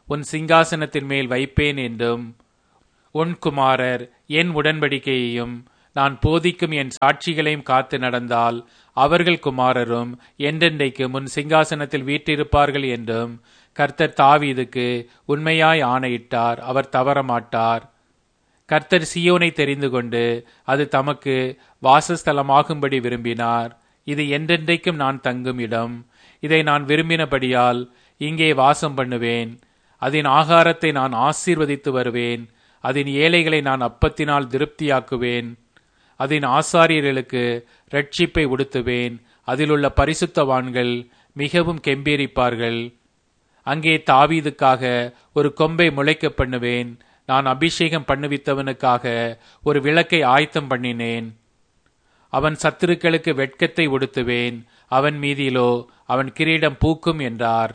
Speaker 1: உன் சிங்காசனத்தின் மேல் வைப்பேன் என்றும், உன் குமாரர் என் உடன்படிக்கையையும் நான் போதிக்கும் என் சாட்சிகளையும் காத்து நடந்தால் அவர்கள் குமாரரும் என்றென்றைக்கு முன் சிங்காசனத்தில் வீற்றிருப்பார்கள் என்றும் கர்த்தர் தாவீதுக்கு உண்மையாய் ஆணையிட்டார். அவர் தவறமாட்டார். கர்த்தர் சீயோனை தெரிந்து கொண்டு அது தமக்கு வாசஸ்தலமாகும்படி விரும்பினார். இது என்றென்றைக்கும் நான் தங்கும் இடம். இதை நான் விரும்பினபடியால் இங்கே வாசம் பண்ணுவேன். அதன் ஆகாரத்தை நான் ஆசீர்வதித்து வருவேன். அதன் ஏழைகளை நான் அப்பத்தினால் திருப்தியாக்குவேன். அதன் ஆசாரியர்களுக்கு இரட்சிப்பை உடுத்துவேன். அதிலுள்ள பரிசுத்தவான்கள் மிகவும் கெம்பீரிப்பார்கள். அங்கே தாவீதுக்காக ஒரு கொம்பை முளைக்க பண்ணுவேன். நான் அபிஷேகம் பண்ணுவித்தவனுக்காக ஒரு விளக்கை ஆயத்தம் பண்ணினேன். அவன் சத்துருக்களுக்கு வெட்கத்தை உடுத்துவேன். அவன் மீதிலோ அவன் கிரீடம் பூக்கும் என்றார்.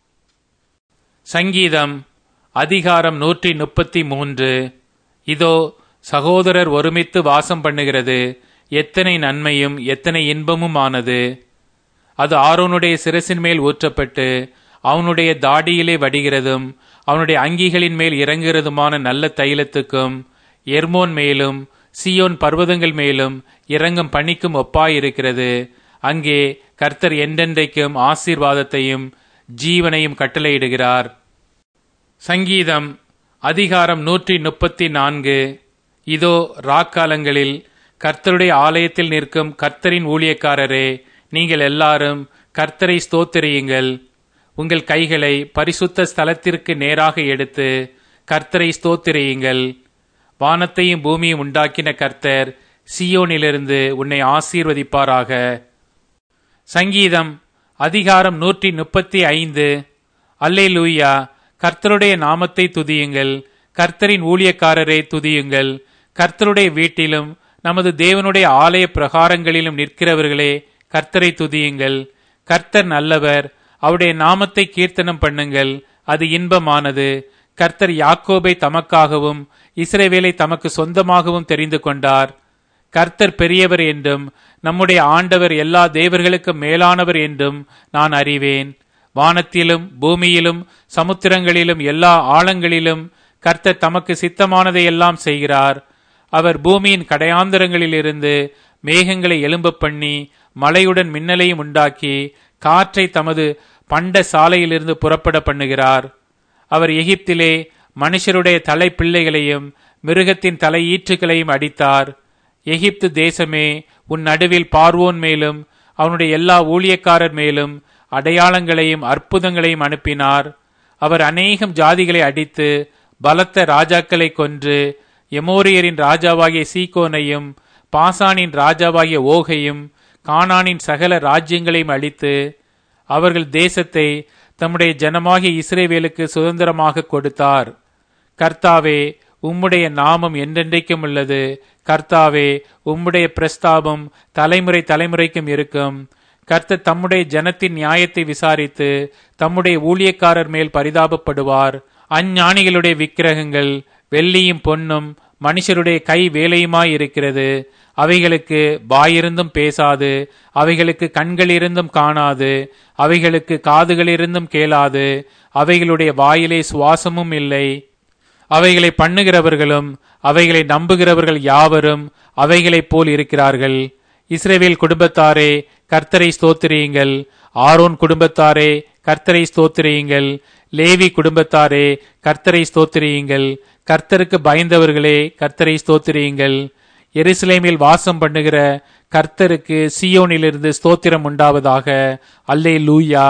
Speaker 1: சங்கீதம் அதிகாரம் நூற்றி முப்பத்தி மூன்று. இதோ சகோதரர் ஒருமித்து வாசம் பண்ணுகிறது எத்தனை நன்மையும் எத்தனை இன்பமுமானது. அது ஆரோனுடைய சிரசின் மேல் ஊற்றப்பட்டு அவனுடைய தாடியிலே வடிகிறதும் அவனுடைய அங்கிகளின் மேல் இறங்குகிறதுமான நல்ல தைலத்துக்கும் எர்மோன் மேலும் சீயோன் பர்வதங்கள் மேலும் இறங்கும் பனிக்கும் ஒப்பாயிருக்கிறது. அங்கே கர்த்தர் என்றென்றைக்கும் ஆசீர்வாதத்தையும் ஜீவனையும் கட்டளையிடுகிறார். சங்கீதம் அதிகாரம் நூற்றி முப்பத்தி நான்கு. இதோ ராக்காலங்களில் கர்த்தருடைய ஆலயத்தில் நிற்கும் கர்த்தரின் ஊழியக்காரரே, நீங்கள் எல்லாரும் கர்த்தரை ஸ்தோத்திரியுங்கள். உங்கள் கைகளை பரிசுத்த ஸ்தலத்திற்கு நேராக எடுத்து கர்த்தரை ஸ்தோத்திரியுங்கள். வானத்தையும் பூமியும் உண்டாக்கின கர்த்தர் சீயோனிலிருந்து உன்னை ஆசீர்வதிப்பாராக. சங்கீதம் அதிகாரம் நூற்றி முப்பத்தி ஐந்து. அல்லேலூயா, கர்த்தருடைய நாமத்தை துதியுங்கள். கர்த்தரின் ஊழியக்காரரை துதியுங்கள். கர்த்தருடைய வீட்டிலும் நமது தேவனுடைய ஆலய பிரகாரங்களிலும் நிற்கிறவர்களே, கர்த்தரை துதியுங்கள். கர்த்தர் நல்லவர். அவருடைய நாமத்தை கீர்த்தனம் பண்ணுங்கள். அது இன்பமானது. கர்த்தர் யாக்கோபை தமக்காகவும் இஸ்ரவேலை தமக்கு சொந்தமாகவும் தெரிந்து கொண்டார். கர்த்தர் பெரியவர் என்றும் நம்முடைய ஆண்டவர் எல்லா தேவர்களுக்கும் மேலானவர் என்றும் நான் அறிவேன். வானத்திலும் பூமியிலும் சமுத்திரங்களிலும் எல்லா ஆழங்களிலும் கர்த்தர் தமக்கு சித்தமானதை எல்லாம் செய்கிறார். அவர் பூமியின் கடையாந்தரங்களிலிருந்து மேகங்களை எழும்ப பண்ணி மழையுடன் மின்னலையும் உண்டாக்கி காற்றை தமது பண்ட சாலையிலிருந்து புறப்பட பண்ணுகிறார். அவர் எகிப்திலே மனுஷருடைய தலை பிள்ளைகளையும் மிருகத்தின் தலை ஈற்றுகளையும் அடித்தார். எகிப்து தேசமே, உன் நடுவில் பார்வோன் மேலும் அவனுடைய எல்லா ஊழியக்காரர் மேலும் அடையாளங்களையும் அற்புதங்களையும் அனுப்பினார். அவர் அநேகம் ஜாதிகளை அடித்து பலத்த ராஜாக்களை கொன்று எமோரியரின் ராஜாவாகிய சீகோனையும் பாசானின் ராஜாவாகிய ஓகையும் கானானின் சகல ராஜ்யங்களையும் அழித்து அவர்கள் தேசத்தை தம்முடைய ஜனமாகிய இஸ்ரவேலுக்கு சுதந்திரமாக கொடுத்தார். கர்த்தாவே, உம்முடைய நாமம் என்றென்றைக்கும் உள்ளது. கர்த்தாவே, உம்முடைய பிரஸ்தாபம் தலைமுறை தலைமுறைக்கும் இருக்கும். கர்த்தர் தம்முடைய ஜனத்தின் நியாயத்தை விசாரித்து தம்முடைய ஊழியக்காரர் மேல் பரிதாபப்படுவார். அஞ்ஞானிகளுடைய விக்கிரகங்கள் வெள்ளியும் பொன்னும் மனுஷருடைய கை வேலையுமாயிருக்கிறது. அவைகளுக்கு வாயிருந்தும் பேசாது, அவைகளுக்கு கண்களிருந்தும் காணாது, அவைகளுக்கு காதுகளிருந்தும் கேளாது, அவைகளுடைய வாயிலே சுவாசமும் இல்லை. அவைகளை பண்ணுகிறவர்களும் அவைகளை நம்புகிறவர்கள் யாவரும் அவைகளைப் போல் இருக்கிறார்கள். இஸ்ரவேல் குடும்பத்தாரே, கர்த்தரை ஸ்தோத்திரியுங்கள். ஆரோன் குடும்பத்தாரே, கர்த்தரை ஸ்தோத்திரியுங்கள். லேவி குடும்பத்தாரே, கர்த்தரை ஸ்தோத்திரியுங்கள். கர்த்தருக்கு பயந்தவர்களே, கர்த்தரை ஸ்தோத்திரியுங்கள். எருசலேமில் வாசம் பண்ணுகிற கர்த்தருக்கு சீயோனிலிருந்து ஸ்தோத்திரம் உண்டாவதாக. அல்லேலூயா.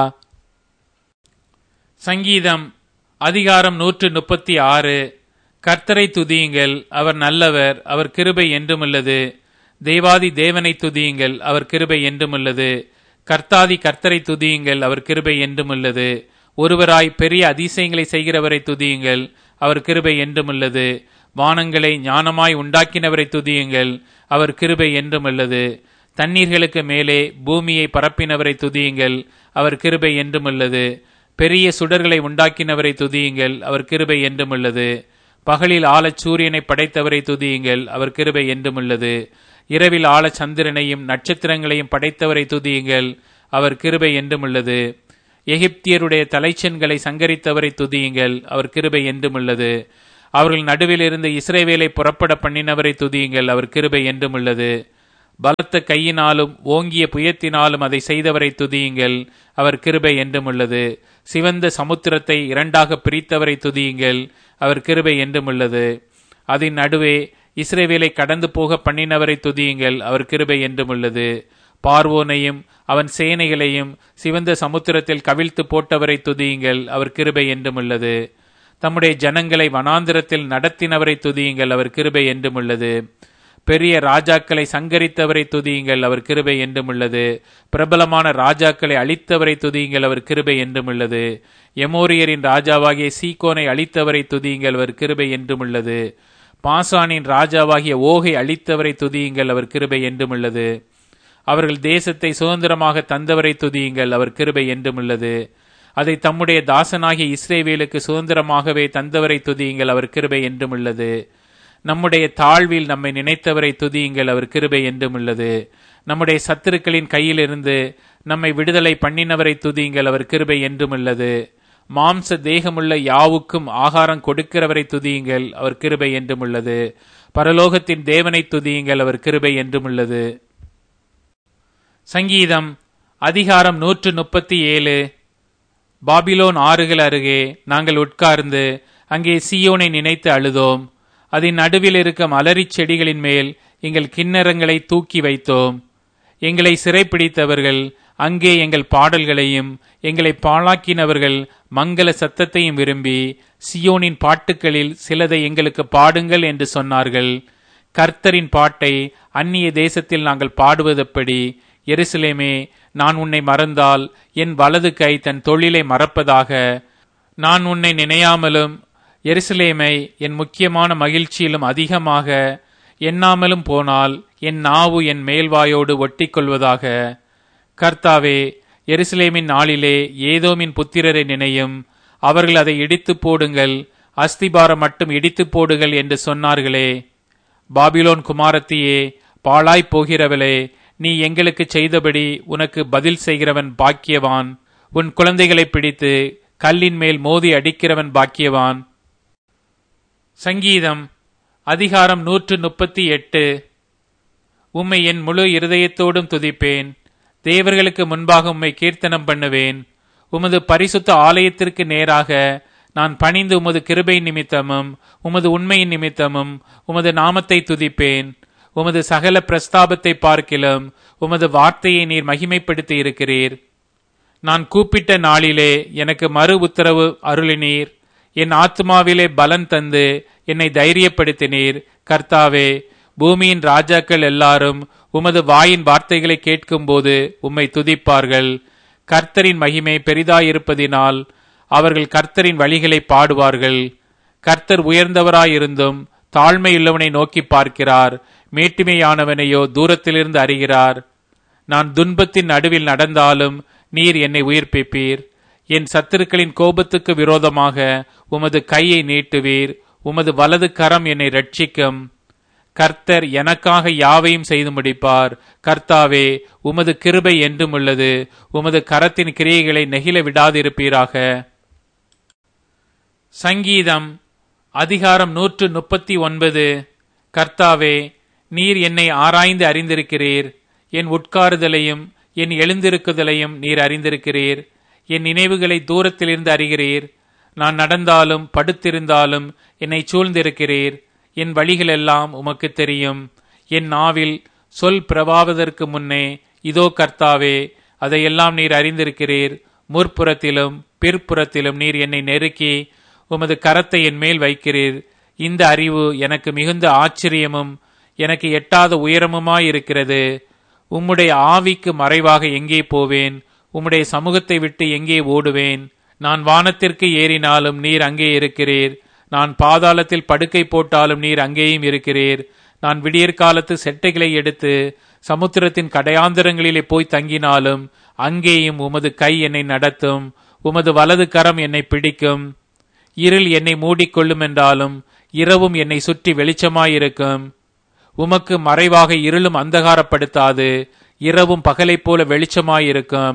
Speaker 1: சங்கீதம் அதிகாரம் நூற்று முப்பத்தி ஆறு. கர்த்தரை துதியுங்கள், அவர் நல்லவர், அவர் கிருபை என்றுமுள்ளது. தேவாதி தேவனை துதியுங்கள், அவர் கிருபை என்றுமுள்ளது. கர்த்தாதி கர்த்தரை துதியுங்கள், அவர் கிருபை என்றுமுள்ளது. ஒருவராய் பெரிய அதிசயங்களை செய்கிறவரை துதியுங்கள், அவர் கிருபை என்றுமுள்ளது. வானங்களை ஞானமாய் உண்டாக்கினவரை துதியுங்கள், அவர் கிருபை என்றுமுள்ளது. தண்ணீர்களுக்கு மேலே பூமியை பரப்பினவரை துதியுங்கள், அவர் கிருபை என்றுமுள்ளது. பெரிய சுடர்களை உண்டாக்கினவரை துதியுங்கள், அவர் கிருபை என்றுமுள்ளது. பகலில் ஆழச் சூரியனை படைத்தவரை துதியுங்கள், அவர் கிருபை என்றுமுள்ளது. இரவில் ஆழச் சந்திரனையும் நட்சத்திரங்களையும் படைத்தவரை துதியுங்கள், அவர் கிருபை என்றுமுள்ளது. எகிப்தியருடைய தலைச்சன்களை சங்கரித்தவரை துதியுங்கள், அவர் கிருபை என்றும் உள்ளது. அவர்கள் நடுவில் இருந்து இஸ்ரவேலை புறப்பட பண்ணினவரை துதியுங்கள், அவர் கிருபை என்றும் உள்ளது. பலத்த கையினாலும் ஓங்கிய புயத்தினாலும் அதை செய்தவரை துதியுங்கள், அவர் கிருபை என்றும் உள்ளது. சிவந்த சமுத்திரத்தை இரண்டாக பிரித்தவரை துதியுங்கள், அவர் கிருபை என்றும் உள்ளது. அதன் நடுவே இஸ்ரவேலை கடந்து போக பண்ணினவரை துதியுங்கள், அவர் கிருபை என்றும் உள்ளது. பார்வோனையும் அவன் சேனைகளையும் சிவந்த சமுத்திரத்தில் கவிழ்த்து போட்டவரை துதியுங்கள், அவர் கிருபை என்றும் உள்ளது. தம்முடைய ஜனங்களை வனாந்திரத்தில் நடத்தினவரை துதியுங்கள், அவர் கிருபை என்றும் உள்ளது. பெரிய ராஜாக்களை சங்கரித்தவரை துதியுங்கள், அவர் கிருபை என்றும் உள்ளது. பிரபலமான ராஜாக்களை அழித்தவரை துதியுங்கள், அவர் கிருபை என்றும் உள்ளது. எமோரியரின் ராஜாவாகிய சீகோனை அழித்தவரை துதியுங்கள், அவர் கிருபை என்றும் உள்ளது. பாசானின் ராஜாவாகிய ஓகை அழித்தவரை துதியுங்கள், அவர் கிருபை என்றும் உள்ளது. அவர்கள் தேசத்தை சுதந்திரமாக தந்தவரை துதியுங்கள், அவர் கிருபை என்றும் உள்ளது. அதை தம்முடைய தாசனாகிய இஸ்ரவேலுக்கு சுதந்திரமாகவே தந்தவரை துதியுங்கள், அவர் கிருபை என்றும் உள்ளது. நம்முடைய தாழ்வில் நம்மை நினைத்தவரை துதியுங்கள், அவர் கிருபை என்றும் உள்ளது. நம்முடைய சத்துருக்களின் கையிலிருந்து நம்மை விடுதலை பண்ணினவரை துதியுங்கள், அவர் கிருபை என்றும் உள்ளது. மாம்ச தேகமுள்ள யாவுக்கும் ஆகாரம் கொடுக்கிறவரை துதியுங்கள், அவர் கிருபை என்றும் உள்ளது. பரலோகத்தின் தேவனை துதியுங்கள், அவர் கிருபை என்றும் உள்ளது. சங்கீதம் அதிகாரம் நூற்று முப்பத்தி ஏழு. பாபிலோன் ஆறுகள் அருகே நாங்கள் உட்கார்ந்து அங்கே சீயோனை நினைத்து அழுதோம். அதன் நடுவில் இருக்கும் அலரிச் செடிகளின் மேல் எங்கள் கிண்ணறங்களை தூக்கி வைத்தோம். எங்களை சிறைப்பிடித்தவர்கள் அங்கே எங்கள் பாடல்களையும் எங்களை பாழாக்கினவர்கள் மங்கள சத்தத்தையும் விரும்பி சியோனின் பாட்டுக்களில் சிலதை எங்களுக்கு பாடுங்கள் என்று சொன்னார்கள். கர்த்தரின் பாட்டை அந்நிய தேசத்தில் நாங்கள் பாடுவதெப்படி? எருசலேமே, நான் உன்னை மறந்தால் என் வலது கை தன் தொழிலை மறப்பதாக. நான் உன்னை நினையாமலும் எருசலேமை என் முக்கியமான மகிழ்ச்சியிலும் அதிகமாக எண்ணாமலும் போனால் என் நாவு என் மேல்வாயோடு ஒட்டி கொள்வதாக. கர்த்தாவே, எருசலேமின் நாளிலே ஏதோமின் புத்திரரை நினையும். அவர்கள் அதை இடித்து போடுங்கள், அஸ்திபாரம் மட்டும் இடித்து போடுங்கள் என்று சொன்னார்களே. பாபிலோன் குமாரத்தியே, பாழாய் போகிறவளே, நீ எங்களுக்கு செய்தபடி உனக்கு பதில் செய்கிறவன் பாக்கியவான். உன் குழந்தைகளை பிடித்து கல்லின் மேல் மோதி அடிக்கிறவன் பாக்கியவான். சங்கீதம் அதிகாரம் நூற்று முப்பத்தி எட்டு. உம்மை என் முழு இருதயத்தோடும் துதிப்பேன். தேவர்களுக்கு முன்பாக உம்மை கீர்த்தனம் பண்ணுவேன். உமது பரிசுத்த ஆலயத்திற்கு நேராக நான் பணிந்து உமது கிருபை நிமித்தமும் உமது உண்மையின் நிமித்தமும் உமது நாமத்தை துதிப்பேன். உமது சகல பிரஸ்தாபத்தை பார்க்கிலும் உமது வார்த்தையை நீர் மகிமைப்படுத்தி இருக்கிறீர். நான் கூப்பிட்ட நாளிலே எனக்கு மறு உத்தரவு அருளினீர். என் ஆத்மாவிலே பலன் தந்து என்னை தைரியப்படுத்தினீர். கர்த்தாவே, பூமியின் ராஜாக்கள் எல்லாரும் உமது வாயின் வார்த்தைகளை கேட்கும்போது உம்மை துதிப்பார்கள். கர்த்தரின் மகிமை பெரிதாயிருப்பதினால் அவர்கள் கர்த்தரின் வழிகளை பாடுவார்கள். கர்த்தர் உயர்ந்தவராயிருந்தும் தாழ்மையுள்ளவனை நோக்கி பார்க்கிறார். மேட்டிமையானவனையோ தூரத்திலிருந்து அறிகிறார். நான் துன்பத்தின் நடுவில் நடந்தாலும் நீர் என்னை உயிர்ப்பிப்பீர். என் சத்துருக்களின் கோபத்துக்கு விரோதமாக உமது கையை நீட்டுவீர். உமது வலது கரம் என்னை ரட்சிக்கும். கர்த்தர் எனக்காக யாவையும் செய்து முடிப்பார். கர்த்தாவே, உமது கிருபை என்றும் உள்ளது. உமது கரத்தின் கிரியைகளை நெகிழ விடாதிருப்பீராக. சங்கீதம் அதிகாரம் நூற்று முப்பத்தி ஒன்பது. கர்த்தாவே, நீர் என்னை ஆராய்ந்து அறிந்திருக்கிறீர். என் உட்காருதலையும் என் எழுந்திருக்குதலையும் நீர் அறிந்திருக்கிறீர். என் நினைவுகளை தூரத்திலிருந்து அறிகிறீர். நான் நடந்தாலும் படுத்திருந்தாலும் என்னை சூழ்ந்திருக்கிறீர். என் வழிகளெல்லாம் உமக்கு தெரியும். என் நாவில் சொல் பிரவாவதற்கு முன்னே இதோ கர்த்தாவே, அதையெல்லாம் நீர் அறிந்திருக்கிறீர். முற்புறத்திலும் பிற்புறத்திலும் நீர் என்னை நெருக்கி உமது கரத்தை என் மேல் வைக்கிறீர். இந்த அறிவு எனக்கு மிகுந்த ஆச்சரியமும் எனக்கு எட்டாத உயரமுமாயிருக்கிறது. உம்முடைய ஆவிக்கு மறைவாக எங்கே போவேன்? உம்முடைய சமூகத்தை விட்டு எங்கே ஓடுவேன்? நான் வானத்திற்கு ஏறினாலும் நீர் அங்கே இருக்கிறீர். நான் பாதாளத்தில் படுக்கை போட்டாலும் நீர் அங்கேயும் இருக்கிறீர். நான் விடியற்காலத்து செட்டைகளை எடுத்து சமுத்திரத்தின் கடையாந்தரங்களிலே போய் தங்கினாலும் அங்கேயும் உமது கை என்னை நடத்தும். உமது வலது கரம் என்னை பிடிக்கும். இருள் என்னை மூடிக்கொள்ளும் என்றாலும் இரவும் என்னை சுற்றி வெளிச்சமாயிருக்கும். உமக்கு மறைவாக இருளும் அந்தகாரப்படுத்தாது. இரவும் பகலைப் போல வெளிச்சமாயிருக்கும்.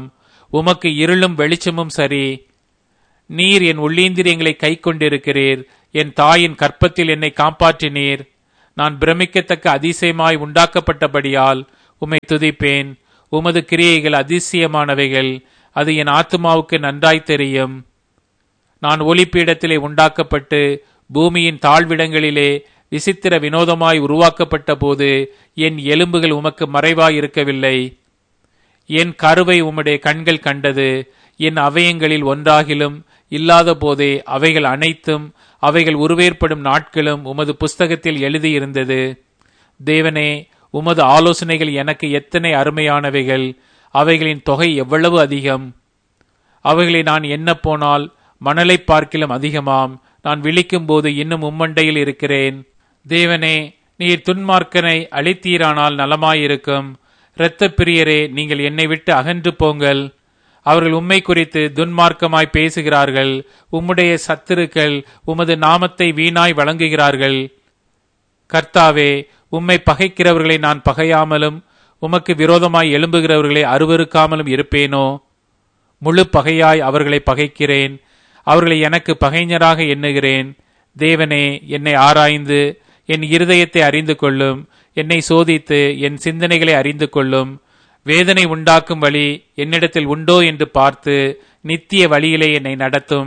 Speaker 1: உமக்கு இருளும் வெளிச்சமும் சரி. நீர் என் உள்ளீந்திரியங்களை கை கொண்டிருக்கிறீர். என் தாயின் கற்பத்தில் என்னை காப்பாற்றினீர். நான் பிரமிக்கத்தக்க அதிசயமாய் உண்டாக்கப்பட்டபடியால் உம்மை துதிப்பேன். உமது கிரியைகள் அதிசயமானவைகள். அது என் ஆத்துமாவுக்கு நன்றாய் தெரியும். நான் ஒளிப்பீடத்திலே உண்டாக்கப்பட்டு பூமியின் தாழ்விடங்களிலே விசித்திர வினோதமாய் உருவாக்கப்பட்ட போது என் எலும்புகள் உமக்கு மறைவாய் இருக்கவில்லை. என் கருவை உம்முடைய கண்கள் கண்டது. என் அவயங்களில் ஒன்றாகிலும் இல்லாத போதே அவைகள் அனைத்தும் அவைகள் உருவேற்படும் நாட்களும் உமது புஸ்தகத்தில் எழுதியிருந்தது. தேவனே, உமது ஆலோசனைகள் எனக்கு எத்தனை அருமையானவைகள்! அவைகளின் தொகை எவ்வளவு அதிகம்! அவைகளை நான் எண்ண போனால் மணலை பார்க்கிலும் அதிகமாம். நான் விழிக்கும் போது இன்னும் உம்மண்டையில் இருக்கிறேன். தேவனே, நீர் துன்மார்க்கனை அழித்தீரானால் நலமாயிருக்கும். இரத்த பிரியரே, நீங்கள் என்னை விட்டு அகன்று போங்கள். அவர்கள் உம்மை குறித்து துன்மார்க்கமாய் பேசுகிறார்கள். உம்முடைய சத்துருக்கள் உமது நாமத்தை வீணாய் வழங்குகிறார்கள். கர்த்தாவே, உம்மை பகைக்கிறவர்களை நான் பகையாமலும் உமக்கு விரோதமாய் எழும்புகிறவர்களை அருவருக்காமலும் இருப்பேனோ? முழு பகையாய் அவர்களை பகைக்கிறேன். அவர்களை எனக்கு பகைஞராக எண்ணுகிறேன். தேவனே, என்னை ஆராய்ந்து என் இருதயத்தை அறிந்து கொள்ளும். என்னை சோதித்து என் சிந்தனைகளை அறிந்து கொள்ளும். வேதனை உண்டாக்கும் வழி என்னிடத்தில் உண்டோ என்று பார்த்து நித்திய வழியிலே என்னை நடத்தும்.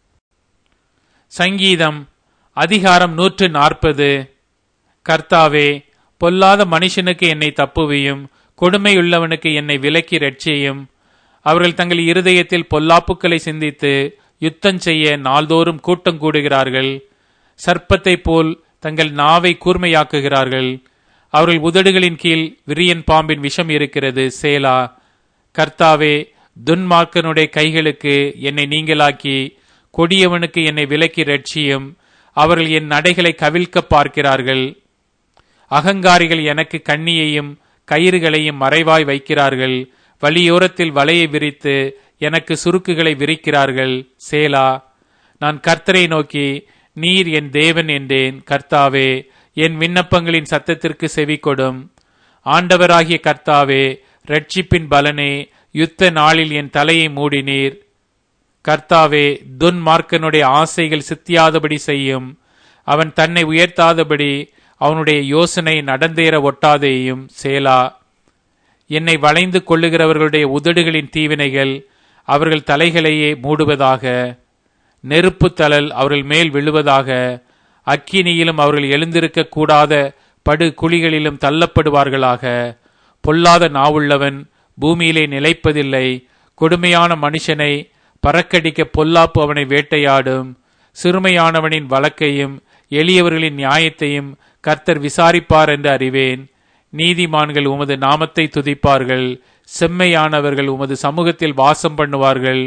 Speaker 1: சங்கீதம் அதிகாரம் நூற்று நாற்பது. கர்த்தாவே, பொல்லாத மனுஷனுக்கு என்னை தப்புவியும். கொடுமையுள்ளவனுக்கு என்னை விலக்கி ரட்சியும். அவர்கள் தங்கள் இருதயத்தில் பொல்லாப்புக்களை சிந்தித்து யுத்தம் செய்ய நாள்தோறும் கூட்டம் கூடுகிறார்கள். சர்ப்பத்தை போல் தங்கள் நாவை கூர்மையாக்குகிறார்கள். அவர்கள் உதடுகளின் கீழ் விரியன் பாம்பின் விஷம் இருக்கிறது. சேலா. கர்த்தாவே, துன்மார்க்கனுடைய கைகளுக்கு என்னை நீங்களாக்கி கொடியவனுக்கு என்னை விலக்கி ரட்சியும். அவர்கள் என் நடைகளை கவிழ்க்க பார்க்கிறார்கள். அகங்காரிகள் எனக்கு கண்ணியையும் கயிறுகளையும் மறைவாய் வைக்கிறார்கள். வழியோரத்தில் வலையை விரித்து எனக்கு சுருக்குகளை விரிக்கிறார்கள். சேலா. நான் கர்த்தரை நோக்கி, நீர் என் தேவன் என்றேன். கர்த்தாவே, என் விண்ணப்பங்களின் சத்தத்திற்கு செவி கொடும். ஆண்டவராகிய கர்த்தாவே, ரட்சிப்பின் பலனே, யுத்த நாளில் என் தலையை மூடினீர். கர்த்தாவே, துன்மார்க்கனுடைய ஆசைகள் சித்தியாதபடி செய்யும். அவன் தன்னை உயர்த்தாதபடி அவனுடைய யோசனை நடந்தேற ஒட்டாதேயும். சேலா. என்னை வளைந்து கொள்ளுகிறவர்களுடைய உதடுகளின் தீவினைகள் அவர்கள் தலைகளையே மூடுவதாக. நெருப்பு தழல் அவர்கள் மேல் விழுவதாக. அக்கினியிலும் அவர்கள் எழுந்திருக்க கூடாத படு குழிகளிலும் தள்ளப்படுவார்களாக. பொல்லாத நாவுள்ளவன் பூமியிலே நிலைப்பதில்லை. கொடுமையான மனுஷனை பறக்கடிக்க பொல்லாப்பு அவனை வேட்டையாடும். சிறுமையானவனின் வழக்கையும் எளியவர்களின் நியாயத்தையும் கர்த்தர் விசாரிப்பார் என்று அறிவேன். நீதிமான்கள் உமது நாமத்தை துதிப்பார்கள். செம்மையானவர்கள் உமது சமூகத்தில் வாசம் பண்ணுவார்கள்.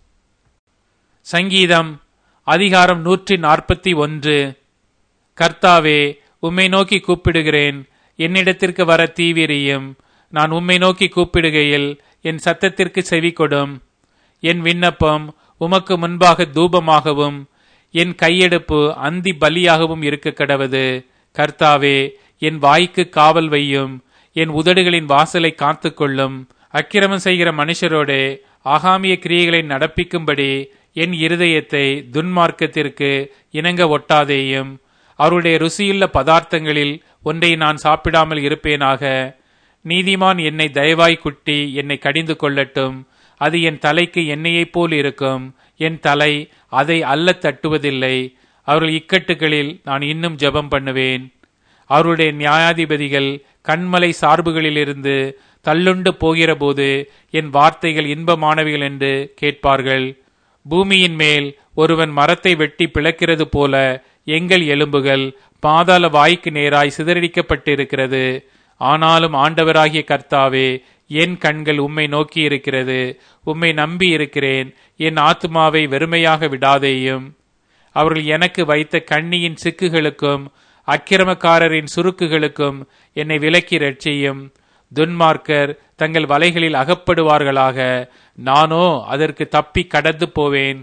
Speaker 1: சங்கீதம் அதிகாரம் நூற்றி நாற்பத்தி ஒன்று. கர்த்தாவே, உம்மை நோக்கி கூப்பிடுகிறேன். என்னிடத்திற்கு வர தீவிரியும். நான் உம்மை நோக்கி கூப்பிடுகையில் என் சத்தத்திற்கு செவி கொடும். என் விண்ணப்பம் உமக்கு முன்பாக தூபமாகவும் என் கையெடுப்பு அந்தி பலியாகவும் இருக்க கடவது. கர்த்தாவே, என் வாய்க்கு காவல் வையும். என் உதடுகளின் வாசலை காத்து கொள்ளும். அக்கிரமம் செய்கிற மனுஷரோடே ஆகாமிய கிரியைகளை நடப்பிக்கும்படி என் இருதயத்தை துன்மார்க்கத்திற்கு இணங்க ஒட்டாதேயும். அவருடைய ருசியுள்ள பதார்த்தங்களில் ஒன்றை நான் சாப்பிடாமல் இருப்பேனாக. நீதிமான் என்னை தயவாய் குட்டி என்னை கடிந்து கொள்ளட்டும். அது என் தலைக்கு எண்ணெயைப் போல் இருக்கும். என் தலை அதை அல்ல தட்டுவதில்லை. அவர்கள் இக்கட்டுகளில் நான் இன்னும் ஜெபம் பண்ணுவேன். அவருடைய நியாயாதிபதிகள் கண்மலை சார்புகளிலிருந்து தள்ளுண்டு போகிற போது என் வார்த்தைகள் இன்பமானவைகள் என்று கேட்பார்கள். பூமியின் மேல் ஒருவன் மரத்தை வெட்டி பிளக்கிறது போல எங்கள் எலும்புகள் பாதாள வாய்க்கு நேராய் சிதறடிக்கப்பட்டிருக்கிறது. ஆனாலும் ஆண்டவராகிய கர்த்தாவே, என் கண்கள் உம்மை நோக்கி இருக்கிறது. உம்மை நம்பி இருக்கிறேன். என் ஆத்துமாவை வெறுமையாக விடாதேயும். அவர்கள் எனக்கு வைத்த கண்ணியின் சிக்குகளுக்கும் அக்கிரமக்காரரின் சுருக்குகளுக்கும் என்னை விலக்கி ரட்சியும். துன்மார்க்கர் தங்கள் வலைகளில் அகப்படுவார்களாக. நானோ அதற்கு தப்பி கடந்து போவேன்.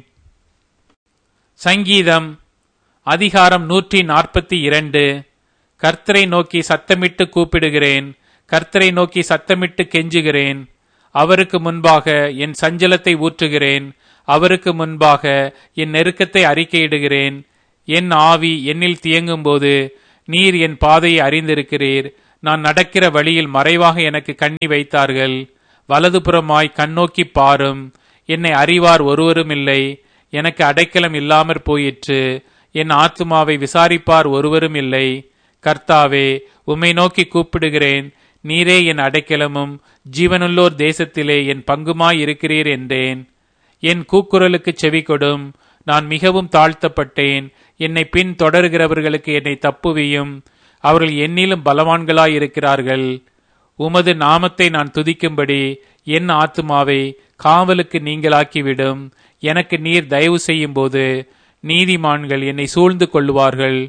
Speaker 1: சங்கீதம் அதிகாரம் நூற்றி நாற்பத்தி இரண்டு. கர்த்தரை நோக்கி சத்தமிட்டு கூப்பிடுகிறேன். கர்த்தரை நோக்கி சத்தமிட்டு கெஞ்சுகிறேன். அவருக்கு முன்பாக என் சஞ்சலத்தை ஊற்றுகிறேன். அவருக்கு முன்பாக என் நெருக்கத்தை அறிக்கையிடுகிறேன். என் ஆவி என்னில் தியங்கும்போது நீர் என் பாதையை அறிந்திருக்கிறீர். நான் நடக்கிற வழியில் மறைவாக எனக்கு கண்ணி வைத்தார்கள். வலதுபுறமாய் கண்ணோக்கி பாரும். என்னை அறிவார் ஒருவரும் இல்லை. எனக்கு அடைக்கலம் இல்லாமற் போயிற்று. என் ஆத்துமாவை விசாரிப்பார் ஒருவரும் இல்லை. கர்த்தாவே, உம்மை நோக்கி கூப்பிடுகிறேன். நீரே என் அடைக்கலமும் ஜீவனுள்ளோர் தேசத்திலே என் பங்குமாய் இருக்கிறீர் என்றேன். என் கூக்குரலுக்கு செவி கொடும். நான் மிகவும் தாழ்த்தப்பட்டேன். என்னை பின் தொடர்கிறவர்களுக்கு என்னை தப்புவியும். அவர்கள் என்னிலும் பலவான்களாய் இருக்கிறார்கள். உமது நாமத்தை நான் துதிக்கும்படி என் ஆத்துமாவை காவலுக்கு நீங்களாக்கிவிடும். எனக்கு நீர் தயவு செய்யும் போது நீதிமான்கள் என்னை சூழ்ந்து கொள்ளுவார்கள்.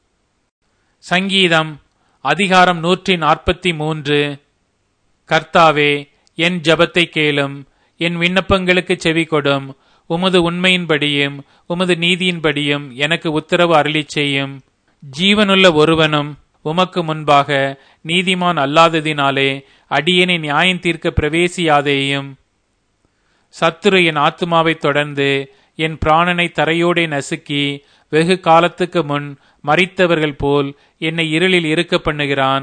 Speaker 1: சங்கீதம் அதிகாரம் நூற்றி நாற்பத்தி மூன்று. கர்த்தாவே, என் ஜபத்தை கேளும். என் விண்ணப்பங்களுக்கு செவி கொடும். உமது உண்மையின்படியும் உமது நீதியின்படியும் எனக்கு உத்தரவு அருளி செய்யும். ஜீவனுள்ள ஒருவனும் உமக்கு முன்பாக நீதிமான் அல்லாததினாலே அடியேனை நியாயம் தீர்க்க பிரவேசியாதேயும். சத்துரு என் ஆத்துமாவை தொடர்ந்து என் பிராணனை தரையோடே நசுக்கி வெகு காலத்துக்கு முன் மரித்தவர்கள் போல் என்னை இருளில் இருக்க பண்ணுகிறான்.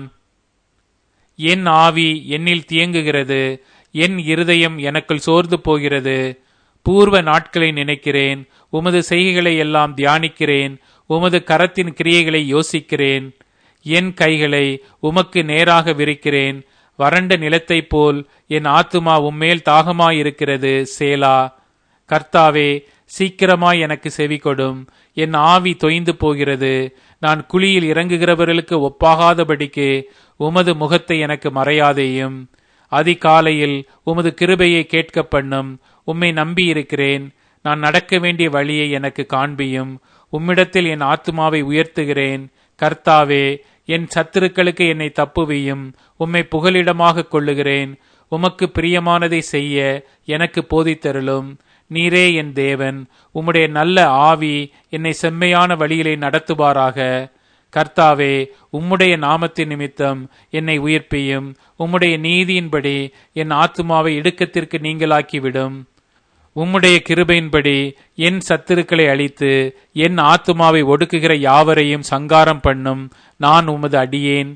Speaker 1: என் ஆவி என்னில் தியங்குகிறது. என் இருதயம் எனக்குள் சோர்ந்து போகிறது. பூர்வ நாட்களை நினைக்கிறேன். உமது செய்கைகளை எல்லாம் தியானிக்கிறேன். உமது கரத்தின் கிரியைகளை யோசிக்கிறேன். என் கைகளை உமக்கு நேராக விரிக்கிறேன். வறண்ட நிலத்தை போல் என் ஆத்துமா உம்மேல் தாகமாயிருக்கிறது. சேலா. கர்த்தாவே, சீக்கிரமாய் எனக்கு செவி கொடும். என் ஆவி தொய்ந்து போகிறது. நான் குழியில் இறங்குகிறவர்களுக்கு ஒப்பாகாதபடிக்கு உமது முகத்தை எனக்கு மறையாதேயும். அதிகாலையில் உமது கிருபையை கேட்க பண்ணும். உம்மை நம்பியிருக்கிறேன். நான் நடக்க வேண்டிய வழியை எனக்கு காண்பியும். உம்மிடத்தில் என் ஆத்துமாவை உயர்த்துகிறேன். கர்த்தாவே, என் சத்துருக்களுக்கு என்னை தப்புவியும். உம்மை புகலிடமாக கொள்ளுகிறேன். உமக்கு பிரியமானதை செய்ய எனக்கு போதித்தருளும். நீரே என் தேவன். உம்முடைய நல்ல ஆவி என்னை செம்மையான வழியிலே நடத்துவாராக. கர்த்தாவே, உம்முடைய நாமத்தின் நிமித்தம் என்னை உயிர்ப்பியும். உம்முடைய நீதியின்படி என் ஆத்துமாவை இடுக்கத்திற்கு நீங்களாக்கிவிடும். உம்முடைய கிருபையின்படி என் சத்துருக்களை அழித்து என் ஆத்துமாவை ஒடுக்குகிற யாவரையும் சங்காரம் பண்ணும். நான் உமது அடியேன்.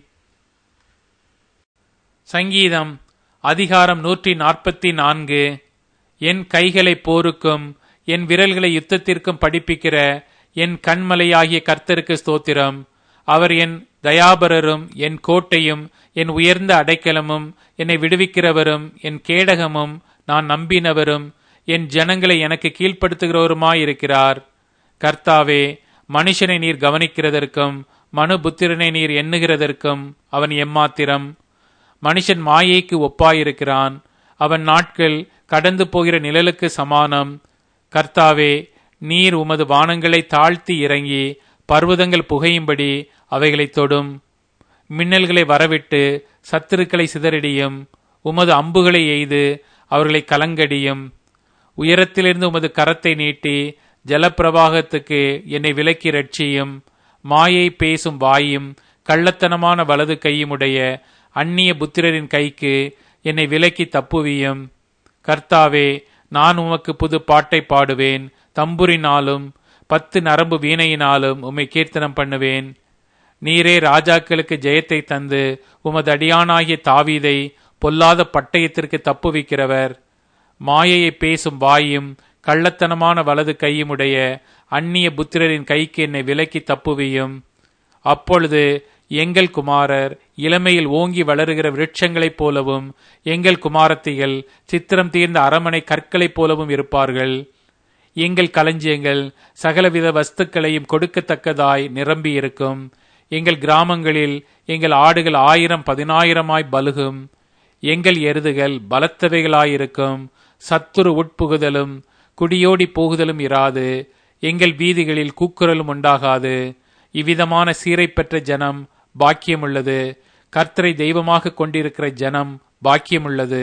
Speaker 1: சங்கீதம் அதிகாரம் நூற்றி நாற்பத்தி நான்கு. என் கைகளை போருக்கும் என் விரல்களை யுத்தத்திற்கும் படிப்பிக்கிற என் கண்மலையாகிய கர்த்தருக்கு ஸ்தோத்திரம். அவர் என் தயாபரரும் என் கோட்டையும் என் உயர்ந்த அடைக்கலமும் என்னை விடுவிக்கிறவரும் என் கேடகமும் நான் நம்பினவரும் என் ஜனங்களை எனக்கு கீழ்ப்படுத்துகிறவருமாயிருக்கிறார். கர்த்தாவே, மனுஷனை நீர் கவனிக்கிறதற்கும் மனுபுத்திரனை நீர் எண்ணுகிறதற்கும் அவன் எம்மாத்திரம். மனுஷன் மாயைக்கு ஒப்பாயிருக்கிறான். அவன் நாட்கள் கடந்து போகிற நிழலுக்கு சமானம். கர்த்தாவே, நீர் உமது வானங்களை தாழ்த்தி இறங்கி பர்வதங்கள் புகையும்படி அவைகளை தொடும். மின்னல்களை வரவிட்டு சத்துருக்களை சிதறடியும். உமது அம்புகளை எய்து அவர்களை கலங்கடியும். உயரத்திலிருந்து உமது கரத்தை நீட்டி ஜலப்பிரவாகத்துக்கு என்னை விலக்கி ரட்சியும். மாயை பேசும் வாயும் கள்ளத்தனமான வலது கையுமுடைய அந்நிய புத்திரரின் கைக்கு என்னை விலக்கி தப்புவியும். கர்த்தாவே, நான் உமக்கு புது பாட்டை பாடுவேன். தம்புரினாலும் பத்து நரம்பு வீணையினாலும் உம்மை கீர்த்தனம் பண்ணுவேன். நீரே ராஜாக்களுக்கு ஜெயத்தை தந்து உமது அடியானாகிய தாவீதை பொல்லாத பட்டயத்திற்கு தப்புவிக்கிறவர். மாயையை பேசும் வாயும் கள்ளத்தனமான வலது கையுமுடைய அந்நிய புத்திரரின் கைக்கு என்னை விலக்கி தப்புவியும். அப்பொழுது எங்கள் குமாரர் இளமையில் ஓங்கி வளருகிற விருட்சங்களைப் போலவும் எங்கள் குமாரத்திகள் சித்திரம் தீர்ந்த அரமனை கற்களைப் போலவும் இருப்பார்கள். எங்கள் களஞ்சியங்கள் சகலவித வஸ்துக்களையும் கொடுக்கத்தக்கதாய் நிரம்பி இருக்கும். எங்கள் கிராமங்களில் எங்கள் ஆடுகள் ஆயிரம் பதினாயிரமாய் பலுகும். எங்கள் எருதுகள் பலத்தவைகளாயிருக்கும். சத்துரு உட்புகுதலும் குடியோடி போகுதலும் இராது. எங்கள் வீதிகளில் கூக்குரலும் உண்டாகாது. இவ்விதமான சீரை பெற்ற ஜனம் பாக்கியமுள்ளது. கர்த்தரை தெய்வமாக கொண்டிருக்கிற ஜனம் பாக்கியமுள்ளது.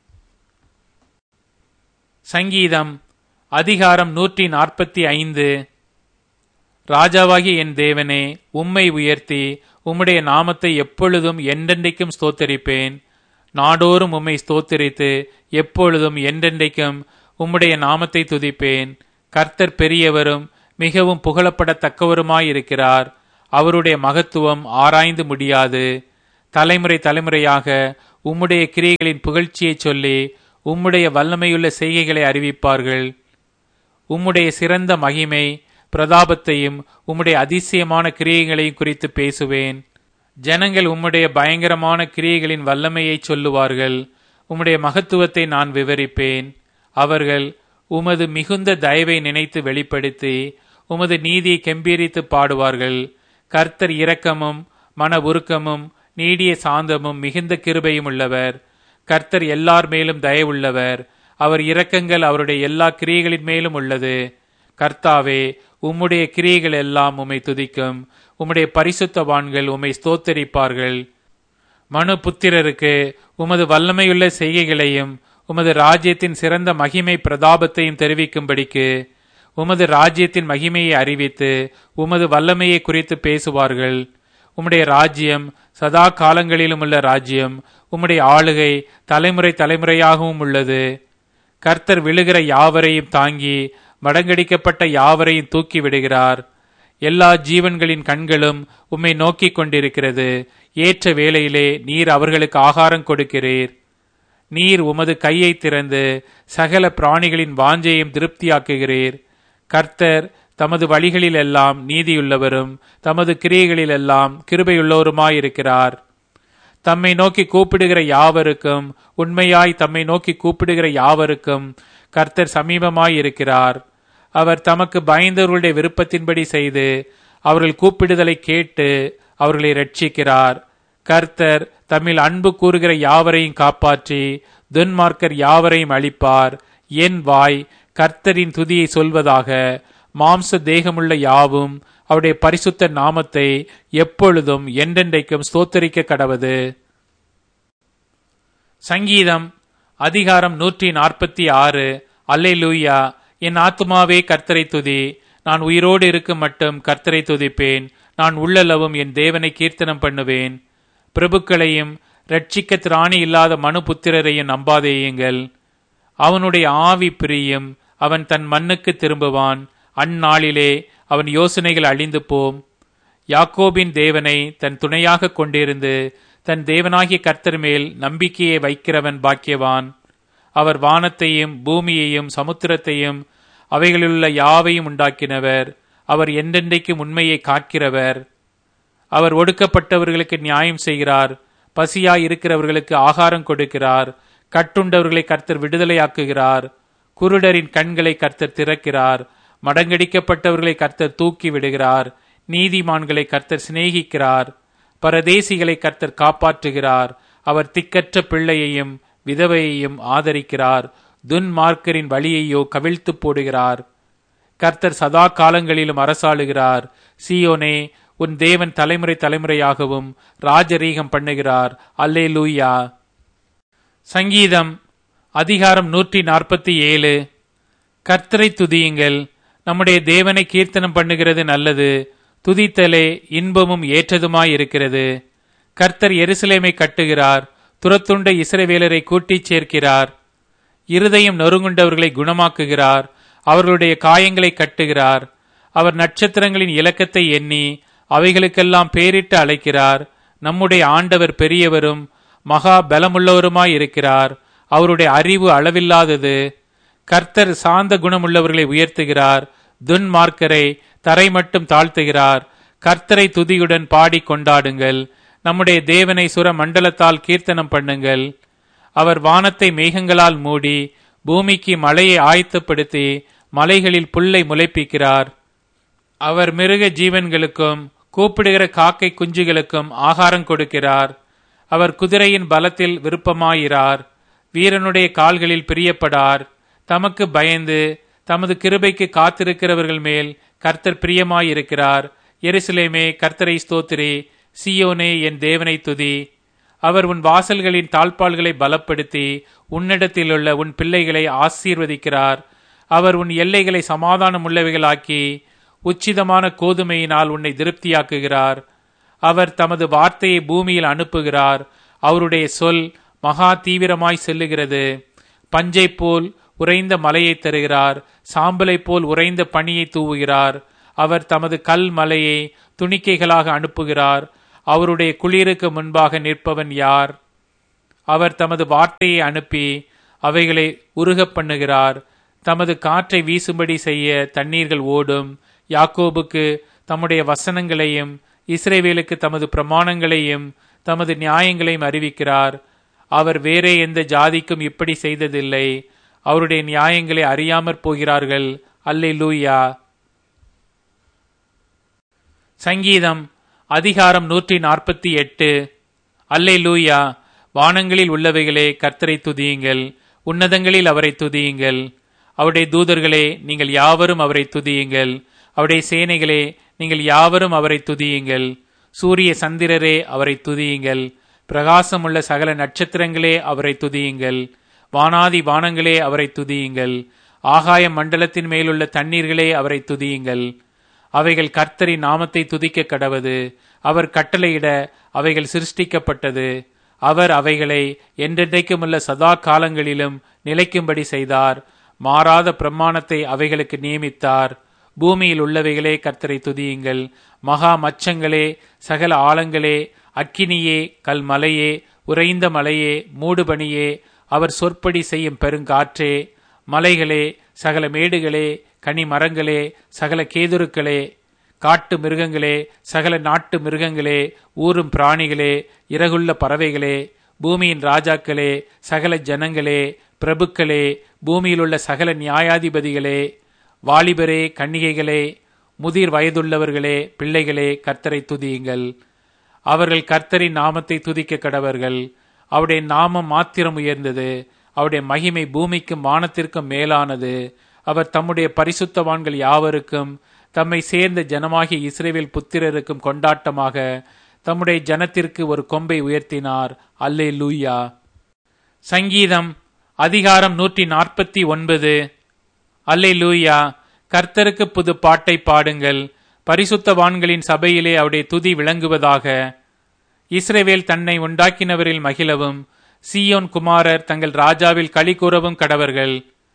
Speaker 1: சங்கீதம் அதிகாரம் நூற்றி நாற்பத்தி ஐந்து. ராஜாவாகிய என் தேவனே, உம்மை உயர்த்தி உம்முடைய நாமத்தை எப்பொழுதும் என்றென்றைக்கும் ஸ்தோத்தரிப்பேன். நாடோறும் உம்மை ஸ்தோத்திரித்து எப்பொழுதும் என்றென்றைக்கும் உம்முடைய நாமத்தை துதிப்பேன். கர்த்தர் பெரியவரும் மிகவும் புகழப்படத்தக்கவருமாயிருக்கிறார். அவருடைய மகத்துவம் ஆராய்ந்து முடியாது. தலைமுறை தலைமுறையாக உம்முடைய கிரியைகளின் புகழ்ச்சியை சொல்லி உம்முடைய வல்லமையுள்ள செய்கைகளை அறிவிப்பார்கள். உம்முடைய சிறந்த மகிமை பிரதாபத்தையும் உம்முடைய அதிசயமான கிரியைகளையும் குறித்து பேசுவேன். ஜனங்கள் உம்முடைய பயங்கரமான கிரியைகளின் வல்லமையை சொல்லுவார்கள். உம்முடைய மகத்துவத்தை நான் விவரிப்பேன். அவர்கள் உமது மிகுந்த தயவை நினைத்து வெளிப்படுத்தி உமது நீதியை கெம்பீரித்து பாடுவார்கள். கர்த்தர் இரக்கமும் மன உருக்கமும் நீடிய சாந்தமும் மிகுந்த கிருபையும் உள்ளவர். கர்த்தர் எல்லார் மேலும் தயவுள்ளவர். அவர் இரக்கங்கள் அவருடைய எல்லா கிரியைகளின் மேலும் உள்ளது. கர்த்தாவே, உம்முடைய கிரியைகள் எல்லாம் உம்மை துதிக்கும். உம்முடைய பரிசுத்தவான்கள் உம்மை ஸ்தோத்தரிப்பார்கள். மனு புத்திரருக்கு உமது வல்லமையுள்ள செய்கைகளையும் உமது ராஜ்யத்தின் சிறந்த மகிமை பிரதாபத்தையும் தெரிவிக்கும்படிக்கு உமது ராஜ்யத்தின் மகிமையை அறிவித்து உமது வல்லமையை குறித்து பேசுவார்கள். உம்முடைய ராஜ்யம் சதா காலங்களிலும் உள்ள ராஜ்யம். உம்முடைய ஆளுகை தலைமுறை தலைமுறையாகவும் உள்ளது. கர்த்தர் விழுகிற யாவரையும் தாங்கி மடங்கடிக்கப்பட்ட யாவரையும் தூக்கி விடுகிறார். எல்லா ஜீவன்களின் கண்களும் உம்மை நோக்கி கொண்டிருக்கிறது. ஏற்ற வேளையிலே நீர் அவர்களுக்கு ஆகாரம் கொடுக்கிறீர். நீர் உமது கையை திறந்து சகல பிராணிகளின் வாஞ்சையும் திருப்தியாக்குகிறீர். கர்த்தர் தமது வழிகளில் எல்லாம் நீதியுள்ளவரும் தமது கிரியைகளிலெல்லாம் கிருபையுள்ளவருமாயிருக்கிறார். தம்மை நோக்கி கூப்பிடுகிற யாவருக்கும் உண்மையாய் தம்மை நோக்கி கூப்பிடுகிற யாவருக்கும் கர்த்தர் சமீபமாயிருக்கிறார். அவர் தமக்கு பயந்தவர்களுடைய விருப்பத்தின்படி செய்து அவர்கள் கூப்பிடுதலை கேட்டு அவர்களை ரட்சிக்கிறார். கர்த்தர் தம்மில் அன்பு கூறுகிற யாவரையும் காப்பாற்றி துன்மார்க்கர் யாவரையும் அழிப்பார். என் வாய் கர்த்தரின் துதியை சொல்வதாக. மாம்ச தேகமுள்ள யாவும் அவருடைய பரிசுத்த நாமத்தை எப்பொழுதும் என்றென்றைக்கும் ஸ்தோத்தரிக்க கடவது. சங்கீதம் அதிகாரம் நூற்றி நாற்பத்தி ஆறு. அல்லேலூயா. என் ஆத்துமாவே கர்த்தரை துதி. நான் உயிரோடு இருக்கும் மட்டும் கர்த்தரை துதிப்பேன். நான் உள்ளளவும் என் தேவனை கீர்த்தனம் பண்ணுவேன். பிரபுக்களையும் இரட்சிக்க திராணி இல்லாத மனு புத்திரரையும் நம்பாதேயுங்கள். அவனுடைய ஆவி பிரியும். அவன் தன் மண்ணுக்கு திரும்புவான். அந்நாளிலே அவன் யோசனைகள் அழிந்து போம். யாக்கோபின் தேவனை தன் துணையாக கொண்டிருந்து தன் தேவனாகிய கர்த்தர் மேல் நம்பிக்கையை வைக்கிறவன் பாக்கியவான். அவர் வானத்தையும் பூமியையும் சமுத்திரத்தையும் அவைகளிலுள்ள யாவையும் உண்டாக்கினவர். அவர் என்றென்றைக்கும் உண்மையை காக்கிறவர். அவர் ஒடுக்கப்பட்டவர்களுக்கு நியாயம் செய்கிறார். பசியாய் இருக்கிறவர்களுக்கு ஆகாரம் கொடுக்கிறார். கட்டுண்டவர்களை கர்த்தர் விடுதலையாக்குகிறார். குருடரின் கண்களை கர்த்தர் திறக்கிறார். மடங்கடிக்கப்பட்டவர்களை கர்த்தர் தூக்கி விடுகிறார். நீதிமான்களை கர்த்தர் சிநேகிக்கிறார். பரதேசிகளை கர்த்தர் காப்பாற்றுகிறார். அவர் திக்கற்ற பிள்ளையையும் விதவையையும் ஆதரிக்கிறார். துன்மார்க்கரின் வழியையோ கவிழ்த்து போடுகிறார். கர்த்தர் சதா காலங்களிலும் அரசாளுகிறார். சீயோனே, உன் தேவன் தலைமுறை தலைமுறையாகவும் ராஜரீகம் பண்ணுகிறார். அல்லேலூயா. சங்கீதம் அதிகாரம் நூற்றி நாற்பத்தி ஏழு. கர்த்தரை துதியுங்கள். நம்முடைய தேவனை கீர்த்தனம் பண்ணுகிறது நல்லது. துதித்தலே இன்பமும் ஏற்றதுமாயிருக்கிறது. கர்த்தர் எருசலேமை கட்டுகிறார். துரத்துண்ட இஸ்ரவேலரை கூட்டிச் சேர்க்கிறார். இருதயம் நொறுங்குண்டவர்களை குணமாக்குகிறார். அவர்களுடைய காயங்களை கட்டுகிறார். அவர் நட்சத்திரங்களின் இலக்கத்தை எண்ணி அவைகளுக்கெல்லாம் பேரிட்டு அழைக்கிறார். நம்முடைய ஆண்டவர் பெரியவரும் மகா பலமுள்ளவருமாயிருக்கிறார். அவருடைய அறிவு அளவில்லாதது. கர்த்தர் சாந்த குணமுள்ளவர்களை உயர்த்துகிறார். துன்மார்க்கரை தரை மட்டும் தாழ்த்துகிறார். கர்த்தரை துதியுடன் பாடி கொண்டாடுங்கள். நம்முடைய தேவனை சுர மண்டலத்தால் கீர்த்தனம் பண்ணுங்கள். அவர் வானத்தை மேகங்களால் மூடி பூமிக்கு மழையை ஆயத்தப்படுத்தி மலைகளில் புல்லை முளைப்பிக்கிறார். அவர் மிருக ஜீவன்களுக்கும் கூப்பிடுகிற காக்கை குஞ்சுகளுக்கும் ஆகாரம் கொடுக்கிறார். அவர் குதிரையின் பலத்தில் விருப்பமாயிரார். வீரனுடைய கால்களில் பிரியப்படார். தமக்கு பயந்து தமது கிருபைக்கு காத்திருக்கிறவர்கள் மேல் கர்த்தர் பிரியமாயிருக்கிறார். எருசலேமே, கர்த்தரை ஸ்தோத்திரி. சீயோனே, என் தேவனை துதி. அவர் உன் வாசல்களின் தாழ்பாள்களை பலப்படுத்தி உன்னிடத்திலுள்ள உன் பிள்ளைகளை ஆசீர்வதிக்கிறார். அவர் உன் எல்லைகளை சமாதானம் உள்ளவைகளாக்கி உச்சிதமான கோதுமையினால் உன்னை திருப்தியாக்குகிறார். அவர் தமது வார்த்தையை பூமியில் அனுப்புகிறார். அவருடைய சொல் மகா தீவிரமாய் செல்லுகிறது. பஞ்சை போல் உறைந்த மலையை தருகிறார், சாம்பலை போல் உறைந்த பனியை தூவுகிறார். அவர் தமது கல் மலையை துணிக்கைகளாக அனுப்புகிறார். அவருடைய குளிருக்கு முன்பாக நிற்பவன் யார்? அவர் தமது வார்த்தையை அனுப்பி அவைகளை உருகப் பண்ணுகிறார். தமது காற்றை வீசும்படி செய்ய தண்ணீர்கள் ஓடும். யாக்கோபுக்கு தம்முடைய வசனங்களையும் இஸ்ரவேலுக்கு தமது பிரமாணங்களையும் தமது நியாயங்களையும் அறிவிக்கிறார். அவர் வேறே எந்த ஜாதிக்கும் இப்படி செய்ததில்லை. அவருடைய நியாயங்களை அறியாமற் போகிறார்கள். அல்லேலூயா. சங்கீதம் அதிகாரம் நூற்றி நாற்பத்தி எட்டு. அல்லேலூயா. வானங்களில் உள்ளவைகளே கர்த்தரை துதியுங்கள், உன்னதங்களில் அவரை துதியுங்கள். அவருடைய தூதர்களே நீங்கள் யாவரும் அவரை துதியுங்கள், அவருடைய சேனைகளே நீங்கள் யாவரும் அவரை துதியுங்கள். சூரிய சந்திரரே அவரை துதியுங்கள், பிரகாசமுள்ள சகல நட்சத்திரங்களே அவரை துதியுங்கள். வானாதி வானங்களே அவரை துதியுங்கள், ஆகாய மண்டலத்தின் மேலுள்ள தண்ணீர்களே அவரை துதியுங்கள். அவைகள் கர்த்தரின் நாமத்தை துதிக்க கடவது. அவர் கட்டளையிட அவைகள் சிருஷ்டிக்கப்பட்டது. அவர் அவைகளை என்றென்றைக்குமுள்ள சதா காலங்களிலும் நிலைக்கும்படி செய்தார். மாறாத பிரமாணத்தை அவைகளுக்கு நியமித்தார். பூமியில் உள்ளவைகளே கர்த்தரை துதியுங்கள். மகா மச்சங்களே, சகல ஆழங்களே, அக்கினியே, கல்மலையே, உறைந்த மலையே, மூடுபனியே, அவர் சொற்படி செய்யும் பெருங்காற்றே, மலைகளே, சகல மேடுகளே, கனி மரங்களே, சகல கேதுருக்களே, காட்டு மிருகங்களே, சகல நாட்டு மிருகங்களே, ஊரும் பிராணிகளே, இறகுள்ள பறவைகளே, பூமியின் ராஜாக்களே, சகல ஜனங்களே, பிரபுக்களே, பூமியில் உள்ள சகல நியாயாதிபதிகளே, வாலிபரே, கன்னிகைகளே, முதிர் வயதுள்ளவர்களே, பிள்ளைகளே, கர்த்தரை துதியுங்கள். அவர்கள் கர்த்தரின் நாமத்தை துதிக்க கடவர்கள். அவருடைய நாமம் மாத்திரம் உயர்ந்தது. அவருடைய மகிமை பூமிக்கும் வானத்திற்கும் மேலானது. அவர் தம்முடைய பரிசுத்தவான்கள் யாவருக்கும் தம்மை சேர்ந்த ஜனமாகிய இஸ்ரவேல் புத்திரருக்கும் கொண்டாட்டமாக தம்முடைய ஜனத்திற்கு ஒரு கொம்பை உயர்த்தினார். அல்லேலூயா. சங்கீதம் அதிகாரம் நூற்றி நாற்பத்தி ஒன்பது. அல்லேலூயா. கர்த்தருக்கு புது பாட்டை பாடுங்கள், பரிசுத்தவான்களின் சபையிலே அவருடைய துதி விளங்குவதாக. இஸ்ரவேல் தன்னை உண்டாக்கினவரில் மகிழவும், சீயோன் குமாரர் தங்கள் ராஜாவில் களி கூறவும் கடவர்கள்.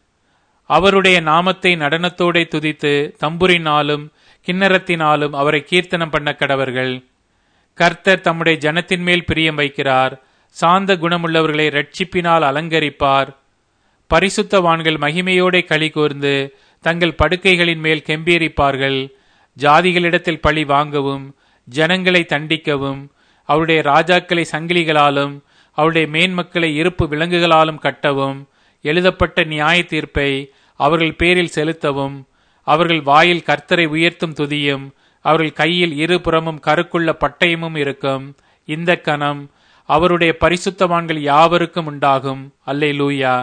Speaker 1: அவருடைய நாமத்தை நடனத்தோடே துதித்து தம்புரினாலும் கிண்ணறத்தினாலும் அவரை கீர்த்தனம் பண்ண கடவர்கள். கர்த்தர் தம்முடைய ஜனத்தின் மேல் பிரியம் வைக்கிறார். சாந்த குணமுள்ளவர்களை இரட்சிப்பினால் அலங்கரிப்பார். பரிசுத்தவான்கள் மகிமையோடே களி கூர்ந்து தங்கள் படுக்கைகளின் மேல் கெம்பீரிப்பார்கள். ஜாதிகளிடத்தில் பழி வாங்கவும், ஜனங்களை தண்டிக்கவும், அவருடைய ராஜாக்களை சங்கிலிகளாலும் அவருடைய மேன்மக்களை இருப்பு விலங்குகளாலும் கட்டவும், எழுதப்பட்ட நியாய தீர்ப்பை அவர்கள் பேரில் செலுத்தவும், அவர்கள் வாயில் கர்த்தரை உயர்த்தும் துதியும் அவர்கள் கையில் இருபுறமும் கருக்குள்ள பட்டயமும் இருக்கும். இந்த கணம் அவருடைய பரிசுத்தவான்கள் யாவருக்கும் உண்டாகும். அல்லேலூயா.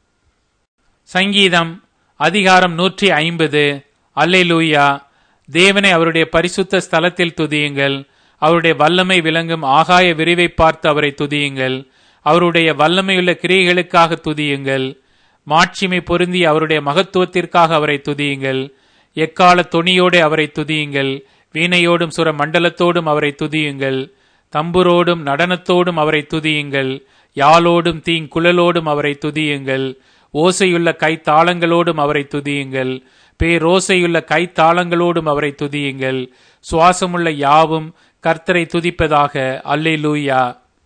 Speaker 1: சங்கீதம் அதிகாரம் நூற்றி ஐம்பது. அல்லேலூயா. தேவனை அவருடைய பரிசுத்த ஸ்தலத்தில் துதியுங்கள். அவருடைய வல்லமை விளங்கும் ஆகாய விரிவை பார்த்து அவரை துதியுங்கள். அவருடைய வல்லமையுள்ள கிரியைகளுக்காக துதியுங்கள். மாட்சிமை பொருந்தி அவருடைய மகத்துவத்திற்காக அவரை துதியுங்கள். எக்கால தொனியோடு அவரை துதியுங்கள். வீணையோடும் சுர மண்டலத்தோடும் அவரை துதியுங்கள். தம்புரோடும் நடனத்தோடும் அவரை துதியுங்கள். யாழோடும் தீங்குழலோடும் அவரை துதியுங்கள். ஓசையுள்ள கைத்தாளங்களோடும் அவரை துதியுங்கள். பேரோசையுள்ள கைத்தாளங்களோடும் அவரை துதியுங்கள். சுவாசமுள்ள யாவும் கர்த்தரை துதிப்பதாக. அல்லேலூயா.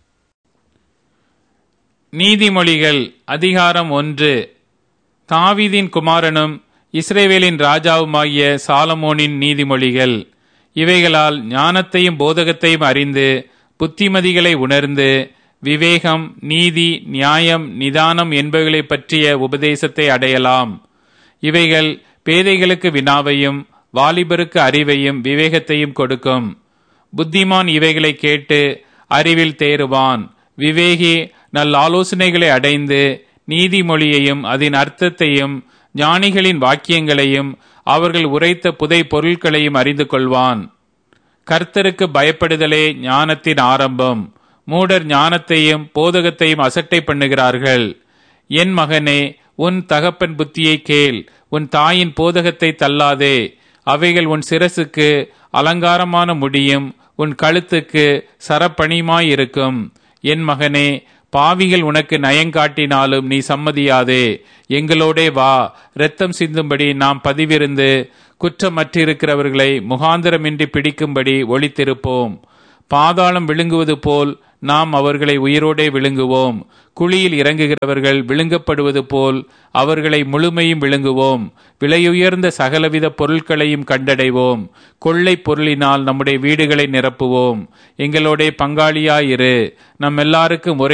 Speaker 1: நீதிமொழிகள் அதிகாரம் ஒன்று. தாவீதின் குமாரனும் இஸ்ரவேலின் ராஜாவுமாகிய சாலமோனின் நீதிமொழிகள். இவைகளால் ஞானத்தையும் போதகத்தையும் அறிந்து புத்திமதிகளை உணர்ந்து விவேகம், நீதி, நியாயம், நிதானம் என்பவைகளை பற்றிய உபதேசத்தை அடையலாம். இவைகள் பேதைகளுக்கு வினாவையும் வாலிபருக்கு அறிவையும் விவேகத்தையும் கொடுக்கும். புத்திமான் இவைகளை கேட்டு அறிவில் தேறுவான். விவேகி நல் ஆலோசனைகளை அடைந்து நீதிமொழியையும் அதன் அர்த்தத்தையும் ஞானிகளின் வாக்கியங்களையும் அவர்கள் உரைத்த புதை பொருட்களையும் அறிந்து கொள்வான். கர்த்தருக்கு பயப்படுதலே ஞானத்தின் ஆரம்பம். மூடர் ஞானத்தையும் போதகத்தையும் அசட்டை பண்ணுகிறார்கள். என் மகனே, உன் தகப்பன் புத்தியை கேள், உன் தாயின் போதகத்தை தள்ளாதே. அவைகள் உன் சிரசுக்கு அலங்காரமான முடியும், உன் கழுத்துக்கு சரப்பணியுமாயிருக்கும். என் மகனே, பாவிகள் உனக்கு நயங்காட்டினாலும் நீ சம்மதியாதே. எங்களோடே வா, இரத்தம் சிந்தும்படி நாம் பதிவிருந்து குற்றமற்றிருக்கிறவர்களை முகாந்திரமின்றி பிடிக்கும்படி ஒளித்திருப்போம். பாதாளம் விழுங்குவது போல் நாம் அவர்களை உயிரோடே விழுங்குவோம். குழியில் இறங்குகிறவர்கள் விழுங்கப்படுவது போல் அவர்களை முழுமையும் விழுங்குவோம். விலையுயர்ந்த சகலவித பொருட்களையும் கண்டடைவோம். கொள்ளை பொருளினால் நம்முடைய வீடுகளை நிரப்புவோம். எங்களோட பங்காளியாயிரு. நம் எல்லாருக்கும் ஒரே